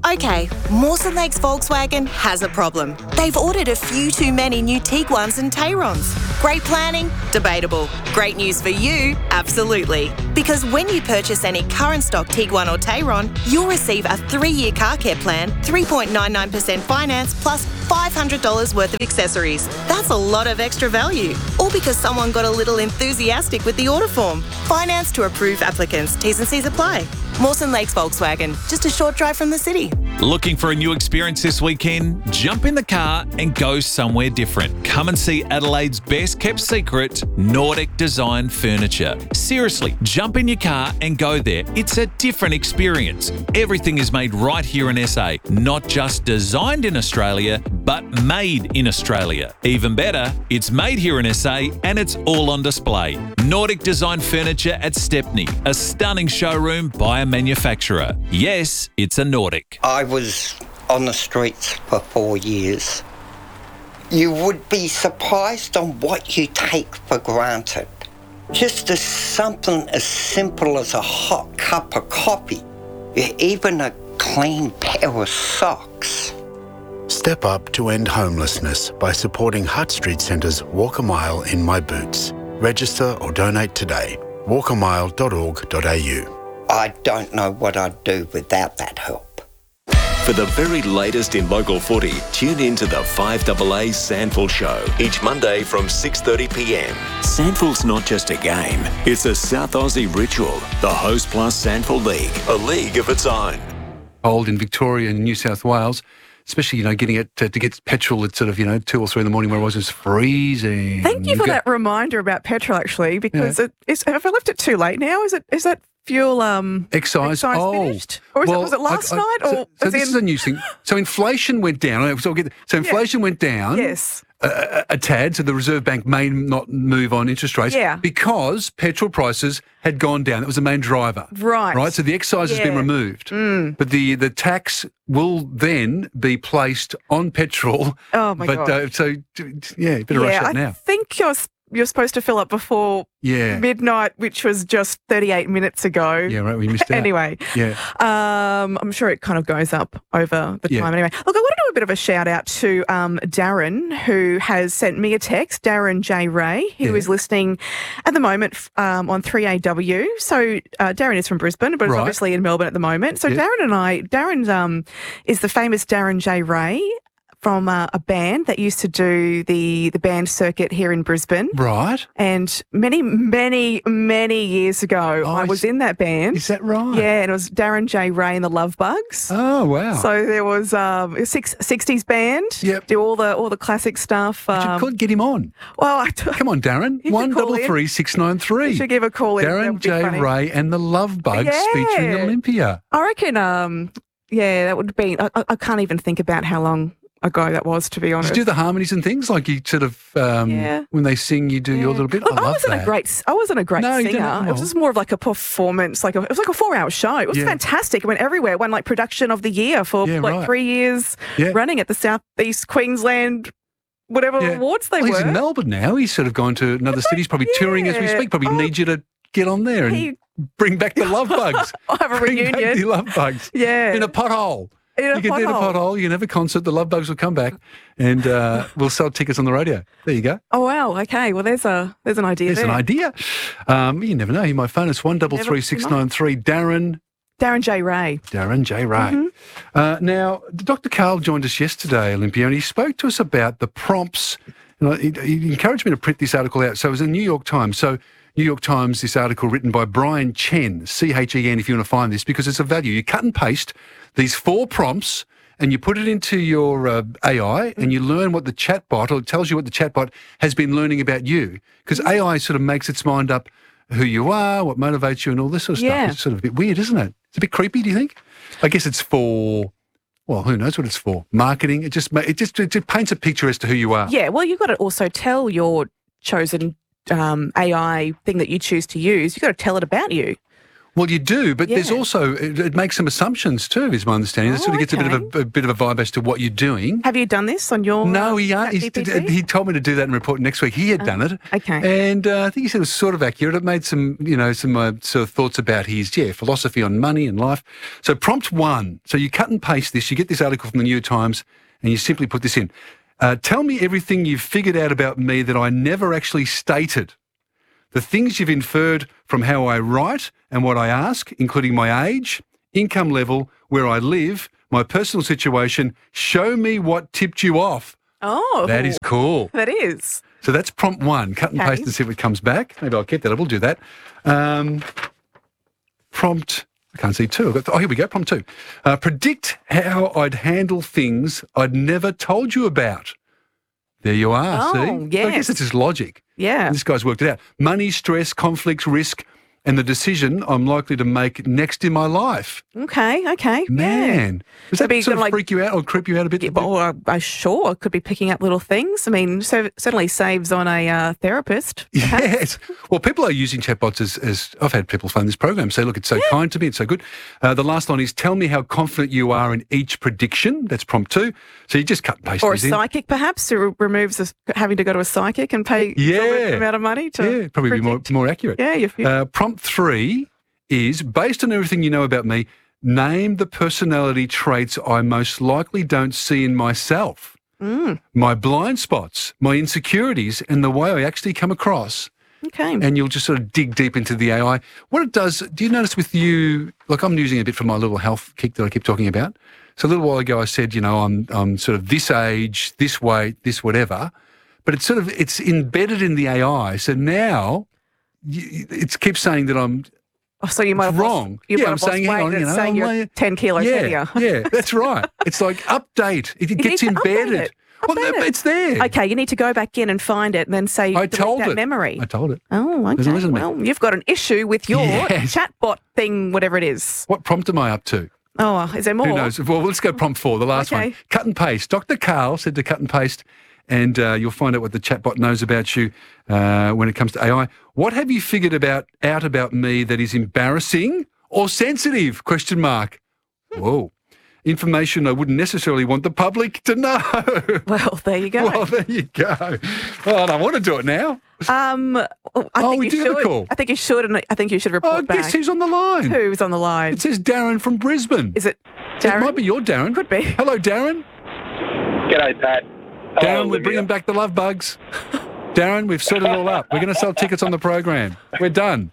S7: Okay, Mawson Lakes Volkswagen has a problem. They've ordered a few too many new Tiguans and Tayrons. Great planning? Debatable. Great news for you? Absolutely. Because when you purchase any current stock Tiguan or Tayron, you'll receive a three-year car care plan, three point nine nine percent finance plus five hundred dollars worth of accessories. That's a lot of extra value. All because someone got a little enthusiastic with the order form. Finance to approved applicants. T's and C's apply. Mawson Lakes Volkswagen, just a short drive from the city.
S8: Looking for a new experience this weekend? Jump in the car and go somewhere different. Come and see Adelaide's best kept secret, Nordic Design Furniture. Seriously, jump in your car and go there. It's a different experience. Everything is made right here in S A, not just designed in Australia, but made in Australia. Even better, it's made here in S A and it's all on display. Nordic Design Furniture at Stepney, a stunning showroom by a manufacturer. Yes, it's a Nordic.
S10: I was on the streets for four years. You would be surprised on what you take for granted. Just as something as simple as a hot cup of coffee, even a clean pair of socks.
S24: Step up to end homelessness by supporting Hutt Street Centre's Walk a Mile in My Boots. Register or donate today. walk a mile dot org dot a u.
S10: I don't know what I'd do without that help.
S12: For the very latest in local footy, tune in to the five A A Sandful Show each Monday from six thirty p m. Sandful's not just a game, it's a South Aussie ritual. The Host Plus Sandful League, a league of its own.
S25: Cold in Victoria and New South Wales, especially, you know, getting it to, to get petrol at sort of, you know, two or three in the morning where it was just freezing.
S26: Thank you
S25: You've
S26: for
S25: got-
S26: that reminder about petrol, actually, because
S25: Yeah.
S26: it is, have I left it too late now? Is it is that fuel um,
S25: Excise. oh,
S26: finished? Or is it,
S25: well,
S26: was it last
S25: I- I-
S26: night? Or
S25: so, so
S26: as
S25: this
S26: in-
S25: is a new thing. So inflation went down. So, I'll get, so inflation went down.
S26: Yes.
S25: A, a, a tad. So the Reserve Bank may not move on interest rates.
S26: Yeah.
S25: Because petrol prices had gone down. That was the main driver.
S26: Right.
S25: Right. So the excise has been
S26: Yeah.
S25: removed.
S26: Mm.
S25: But the the tax will then be placed on petrol.
S26: Oh, my
S25: but,
S26: God.
S25: Uh, so d- d- yeah, you better rush
S26: yeah,
S25: that
S26: I
S25: now.
S26: think you're s- you're supposed to fill up before
S25: Yeah.
S26: midnight, which was just thirty-eight minutes ago.
S25: Yeah. Right. We missed out.
S26: Anyway,
S25: Yeah.
S26: um, I'm sure it kind of goes up over the
S25: Yeah.
S26: time. Anyway, look, I want to do a bit of a shout out to um, Darren, who has sent me a text. Darren J. Ray, who is listening at the moment f- um, on three A W. So uh, Darren is from Brisbane, but is
S27: Right.
S26: obviously in Melbourne at the moment. So
S27: Yeah.
S26: Darren and I, Darren um, is the famous Darren J. Ray from uh, a band that used to do the the band circuit here in Brisbane.
S25: Right.
S26: And many, many, many years ago, I was in that band.
S25: Is that right?
S26: Yeah, and it was Darren J. Ray and the Love Bugs.
S25: Oh, wow.
S26: So there was um, a six, sixties band.
S25: Yep.
S26: Do all the all the classic stuff.
S25: But you
S26: Um,
S25: could get him on.
S26: well, I
S25: Come on, Darren.
S26: should
S25: One
S26: call
S25: double
S26: in.
S25: three six nine three.
S26: You should give a call in. That
S25: Darren
S26: would be
S25: J.
S26: funny.
S25: Ray and the Love Bugs featuring
S26: Yeah.
S25: Olympia.
S26: I reckon. Um, yeah, that would be. I, I- I can't even think about how long ago that was, to be
S25: Did
S26: honest.
S25: you do the harmonies and things like you sort of um,
S26: Yeah.
S25: when they sing, you do your little bit?
S26: Look,
S25: I
S26: I,
S25: love
S26: wasn't
S25: that.
S26: a great. I wasn't a great
S25: No, you
S26: singer.
S25: didn't.
S26: It was
S25: Oh.
S26: just more of like a performance. Like a, it was like a four-hour show. It was
S25: Yeah.
S26: fantastic. It went everywhere. It won like production of the year for
S25: Yeah,
S26: like
S25: right.
S26: three years
S25: Yeah.
S26: running at the South East Queensland, whatever
S25: Yeah.
S26: awards they
S25: Well,
S26: were.
S25: he's in Melbourne now. He's sort of gone to another city. He's probably touring as we
S26: yeah.
S25: speak. Probably need you to get on there and
S26: He-
S25: bring back the Love Bugs.
S26: I'll have a
S25: Bring back
S26: reunion.
S25: the Love Bugs.
S26: Yeah.
S25: In a pothole.
S26: In a
S25: you can do the
S26: pothole.
S25: pothole. You can have a concert. The Love Bugs will come back, and uh, we'll sell tickets on the radio. There you go.
S26: Oh wow. Okay. Well, there's a there's an idea.
S25: There's
S26: there.
S25: an idea. Um, you never know. He might phone us. One double
S26: Never-
S25: three six nine three. Darren.
S26: Darren J. Ray.
S25: Darren J. Ray.
S26: Mhm.
S25: Uh, now, Doctor Carl joined us yesterday, Olympia, and he spoke to us about the prompts. And I- he, he encouraged me to print this article out. So it was in the New York Times. So New York Times, this article written by Brian Chen, C H E N, if you want to find this, because it's a value. You cut and paste these four prompts and you put it into your uh, A I and you learn what the chatbot, or it tells you what the chatbot has been learning about you. Because A I sort of makes its mind up who you are, what motivates you and all this sort of
S26: Yeah.
S25: stuff. It's sort of a bit weird, isn't it? It's a bit creepy, do you think? I guess it's for, well, who knows what it's for? Marketing. It just ma- it just it just paints a picture as to who you are.
S26: Yeah. Well, you've got to also tell your chosen um, A I thing that you choose to use. You've got to tell it about you.
S25: Well, you do, but there's
S26: Yeah.
S25: also it, it makes some assumptions too, is my understanding. It
S26: Oh,
S25: sort of gets a bit of
S26: okay.
S25: a, a bit of a vibe as to what you're doing.
S26: Have you done this on your
S25: No,
S26: uh,
S25: he uh, he's,
S26: ChatGPT?
S25: he told me to do that and report next week. He had done it,
S26: okay.
S25: and uh, I think he said it was sort of accurate. It made some, you know, some uh, sort of thoughts about his yeah philosophy on money and life. So prompt one. So you cut and paste this. You get this article from the New York Times, and you simply put this in. Uh, tell me everything you've figured out about me that I never actually stated. The things you've inferred from how I write and what I ask, including my age, income level, where I live, my personal situation. Show me what tipped you off.
S26: Oh.
S25: That is cool.
S26: That is.
S25: So that's prompt one. Cut and
S26: Okay.
S25: paste and see if it comes back. Maybe I'll keep that. I will do that. Um, prompt, I can't see two. I've got th- oh, here we go. Prompt two. Uh, predict how I'd handle things I'd never told you about. There you are.
S26: Oh,
S25: see? I
S26: yes.
S25: guess it's just logic.
S26: Yeah.
S25: And this guy's worked it out. Money, stress, conflicts, risk, and the decision I'm likely to make next in my life.
S26: Okay, okay.
S25: Man. Does that
S26: Maybe
S25: sort of
S26: like-
S25: freak you out or creep you out a bit?
S26: Yeah, but, or I sure could be picking up little things. I mean, so certainly saves on a uh, therapist.
S25: Yes. Well, people are using chatbots as, as I've had people phone this program say, look, it's so kind to me, it's so good. Uh, the last line is, tell me how confident you are in each prediction. That's prompt two. So you just cut and paste
S26: Or a
S25: these in.
S26: psychic, perhaps, who removes the, having to go to a psychic and pay
S25: Yeah.
S26: an amount of money to.
S25: Yeah, probably be more, more accurate.
S26: Yeah, if you-
S25: Uh, prompt three is, based on everything you know about me, name the personality traits I most likely don't see in myself.
S26: Mm,
S25: My blind spots, my insecurities, and the way I actually come across.
S26: okay.
S25: And you'll just sort of dig deep into the A I. What it does, do you notice with you, like I'm using it a bit for my little health kick that I keep talking about. So a little while ago I said, you know, I'm I'm sort of this age, this weight, this whatever. But it's sort of, it's embedded in the A I. So now y- it keeps saying that I'm
S26: Oh, so you might have
S25: wrong.
S26: Lost, you
S25: Yeah,
S26: might
S25: I'm
S26: have lost
S25: saying, hang
S26: weight
S25: on,
S26: and
S25: you
S26: it's
S25: know,
S26: saying you're
S25: I'm like-
S26: ten kilos
S25: yeah,
S26: heavier.
S25: yeah, that's right. It's like update. It, it
S26: You
S25: gets
S26: need to update
S25: embedded.
S26: it.
S25: Well,
S26: Update it.
S25: it's there.
S26: Okay, you need to go back in and find it and then say,
S25: I
S26: delete
S25: told
S26: that
S25: it.
S26: memory.
S25: I told it.
S26: Oh,
S25: Doesn't
S26: okay.
S25: listen to me.
S26: Well, you've got an issue with your
S25: Yes.
S26: chatbot thing, whatever it is.
S25: What prompt am I up to?
S26: Oh, is there more?
S25: Who knows? Well, let's go prompt four, the last
S26: Okay.
S25: one. Cut and paste. Doctor Carl said to cut and paste, and uh, you'll find out what the chatbot knows about you uh, when it comes to A I. What have you figured about out about me that is embarrassing or sensitive? Question mark. Whoa. Information I wouldn't necessarily want the public to know.
S26: Well, there you go.
S25: Well, there you go. Well, I don't want to do it now.
S26: Um, I
S25: Oh,
S26: think
S25: we
S26: you
S25: do have a
S26: should.
S25: call.
S26: I think you should, and I think you should report
S25: Oh,
S26: back.
S25: guess who's on the line?
S26: Who's on the line?
S25: It says Darren from Brisbane.
S26: Is it Darren?
S25: It might be your Darren.
S26: Could be.
S25: Hello, Darren.
S11: G'day, Pat.
S25: Darren, we're bringing back the love bugs. Darren, we've set it all up. We're going to sell tickets on the program. We're done.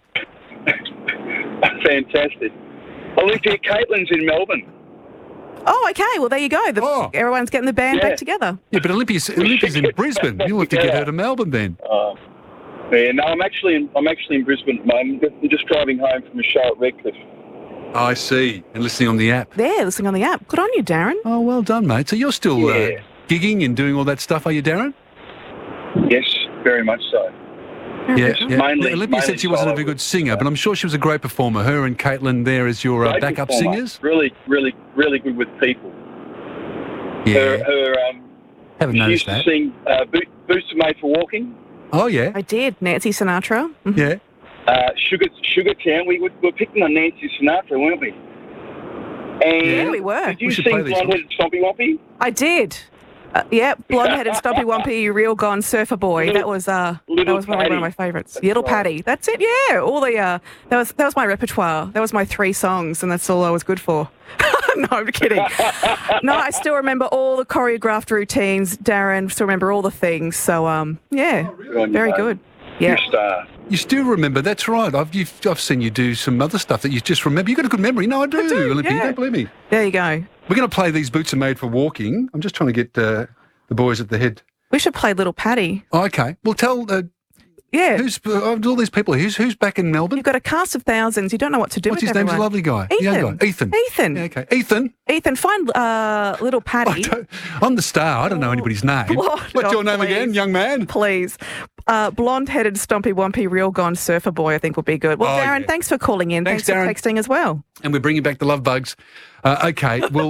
S11: Fantastic. Olympia Caitlin's in Melbourne.
S26: Oh, okay. Well, there you go. The, Everyone's getting the band
S11: Yeah.
S26: back together.
S25: Yeah, but Olympia's, Olympia's in Brisbane. You'll have to get her to Melbourne then.
S11: Uh, yeah, no, I'm actually in, I'm actually in Brisbane at the moment. I'm just driving home from a show at Redcliffe.
S25: I see. And listening on the app.
S26: There, listening on the app. Good on you, Darren.
S25: Oh, well done, mate. So you're still
S11: Yeah.
S25: uh, gigging and doing all that stuff, are you, Darren?
S11: Yes, very much so.
S25: Yeah.
S11: Just
S25: yeah.
S11: mainly-
S25: Olympia said
S11: mainly
S25: she wasn't a
S11: solo
S25: very good singer, but I'm sure she was a great performer. Her and Caitlin there as your uh,
S11: Great
S25: backup
S11: performer.
S25: singers.
S11: Really, really, really good with people.
S25: Yeah.
S11: Her, her um,
S25: Haven't
S11: she
S25: noticed
S11: used to
S25: that.
S11: sing uh, Bo- Booster Made for Walking.
S25: Oh, yeah.
S26: I did. Nancy Sinatra. Mhm.
S25: Yeah.
S11: Uh, Sugar Sugar Town. We were, we were picking on Nancy Sinatra, weren't we? And
S26: Yeah, we were.
S11: Did you
S26: We should play
S11: sing
S26: these
S11: Blonde-Headed Stompy Wompy?
S26: I did. Uh, yeah, blonde-headed Stumpy Wumpy, Real Gone Surfer Boy.
S11: Little-
S26: that was uh, that
S11: Little
S26: was probably one of my
S11: Paddy.
S26: favourites.
S11: That's
S26: Little
S11: right.
S26: Paddy. That's it. Yeah, all the uh, that was that was my repertoire. That was my three songs, and that's all I was good for. No, I'm kidding. No, I still remember all the choreographed routines. Darren still remember all the things. So um, yeah,
S11: on you,
S26: very
S11: mate.
S26: good. Yeah.
S11: You star.
S25: You still remember, that's right. I've you've, I've seen you do some other stuff that you just remember. You've got a good memory. No, I do, Olympia. You
S26: yeah.
S25: don't believe me.
S26: There you go.
S25: We're going to play These Boots Are Made for Walking. I'm just trying to get uh, the boys at the head.
S26: We should play Little Paddy.
S25: Oh, okay. Well, tell uh,
S26: Yeah.
S25: who's uh, of all these people. Who's who's back in Melbourne?
S26: You've got a cast of thousands. You don't know what to do
S25: What's
S26: with
S25: his name? He's a
S26: everyone.
S25: lovely guy. The
S26: Ethan.
S25: young guy. Ethan.
S26: Ethan.
S25: Yeah, okay. Ethan.
S26: Ethan, find uh, Little Paddy.
S25: I'm the star. I don't know anybody's name.
S26: Blonde-
S25: What's your
S26: oh,
S25: name again,
S26: please.
S25: young man?
S26: Please. Uh, blonde-headed, stumpy, wumpy, real gone surfer boy, I think would be good. Well,
S25: Oh,
S26: Darren,
S25: yeah.
S26: thanks for calling in.
S25: Thanks,
S26: Thanks,
S25: Darren.
S26: for texting as well.
S25: And we're bringing back the love bugs. Uh, okay. Well,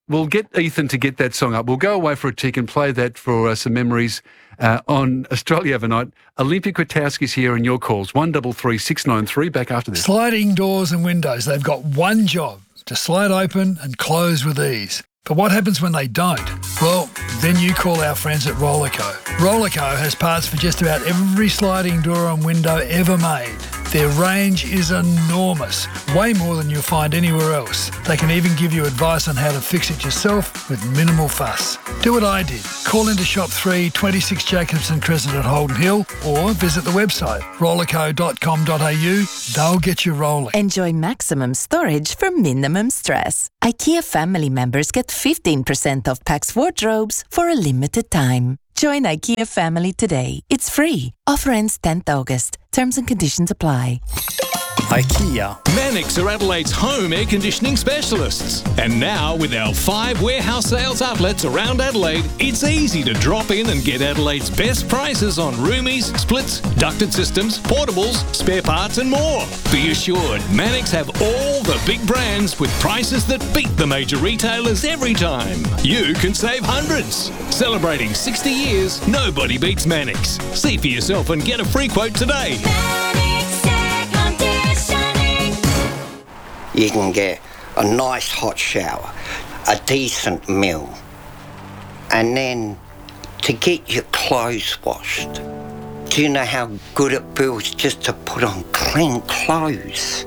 S25: we'll get Ethan to get that song up. We'll go away for a tick and play that for uh, some memories uh, on Australia Overnight. Olympia Kwiatkowski's here and your calls. one three three, six nine three. Back after this.
S13: Sliding doors and windows, they've got one job, to slide open and close with ease. But what happens when they don't? Well, then you call our friends at Rollerco. Rollerco has parts for just about every sliding door and window ever made. Their range is enormous, way more than you'll find anywhere else. They can even give you advice on how to fix it yourself with minimal fuss. Do what I did. Call into Shop three, twenty-six Jacobson Crescent at Holden Hill, or visit the website rollerco dot com dot a u. They'll get you rolling.
S17: Enjoy maximum storage for minimum stress. IKEA family members get fifteen percent off PAX wardrobes for a limited time. Join IKEA family today. It's free. Offer ends tenth August. Terms and conditions apply.
S14: IKEA. Mannix are Adelaide's home air conditioning specialists. And now, with our five warehouse sales outlets around Adelaide, it's easy to drop in and get Adelaide's best prices on roomies, splits, ducted systems, portables, spare parts and more. Be assured, Mannix have all the big brands with prices that beat the major retailers every time. You can save hundreds. Celebrating sixty years, nobody beats Mannix. See for yourself and get a free quote today.
S10: You can get a nice hot shower, a decent meal, and then to get your clothes washed. Do you know how good it feels just to put on clean clothes?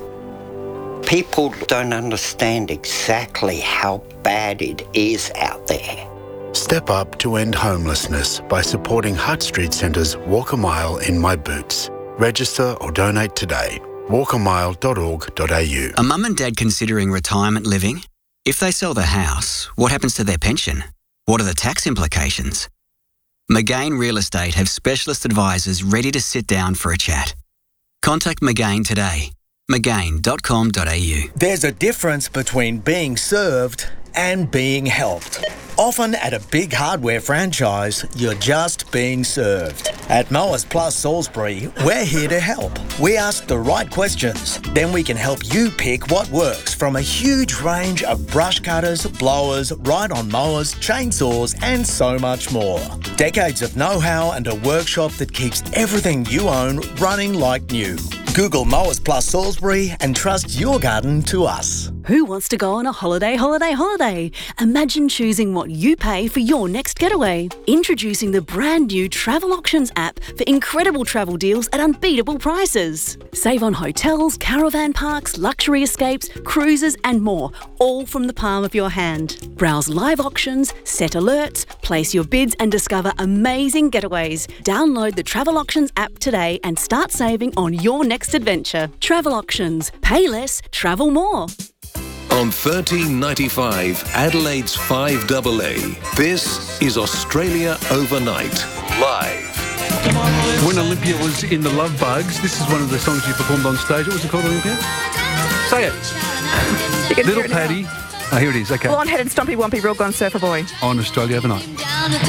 S10: People don't understand exactly how bad it is out there.
S24: Step up to end homelessness by supporting Hutt Street Centre's Walk a Mile in My Boots. Register or donate today. walk a mile dot org dot a u.
S6: A mum and dad considering retirement living? If they sell their house, what happens to their pension? What are the tax implications? McGain Real Estate have specialist advisors ready to sit down for a chat. Contact McGain today. mcgain dot com dot a u.
S23: There's a difference between being served and being helped. Often at a big hardware franchise, you're just being served. At Mowers Plus Salisbury, we're here to help. We ask the right questions, then we can help you pick what works from a huge range of brush cutters, blowers, ride-on mowers, chainsaws, and so much more. Decades of know-how and a workshop that keeps everything you own running like new. Google Mowers Plus Salisbury and trust your garden to us.
S15: Who wants to go on a holiday, holiday, holiday? Imagine choosing what you pay for your next getaway. Introducing the brand new Travel Auctions app for incredible travel deals at unbeatable prices. Save on hotels, caravan parks, luxury escapes, cruises and more, all from the palm of your hand. Browse live auctions, set alerts, place your bids and discover amazing getaways. Download the Travel Auctions app today and start saving on your next adventure. Travel Auctions. Pay less, travel more.
S16: On thirteen ninety-five, Adelaide's five A A, this is Australia Overnight, live.
S25: When Olympia was in the Love Bugs, this is one of the songs you performed on stage. What was it called, Olympia? Say it. Little Paddy. Oh, here it is. Okay.
S26: Blonde-headed, stompy, wumpy, real gone surfer boy.
S25: On Australia Overnight.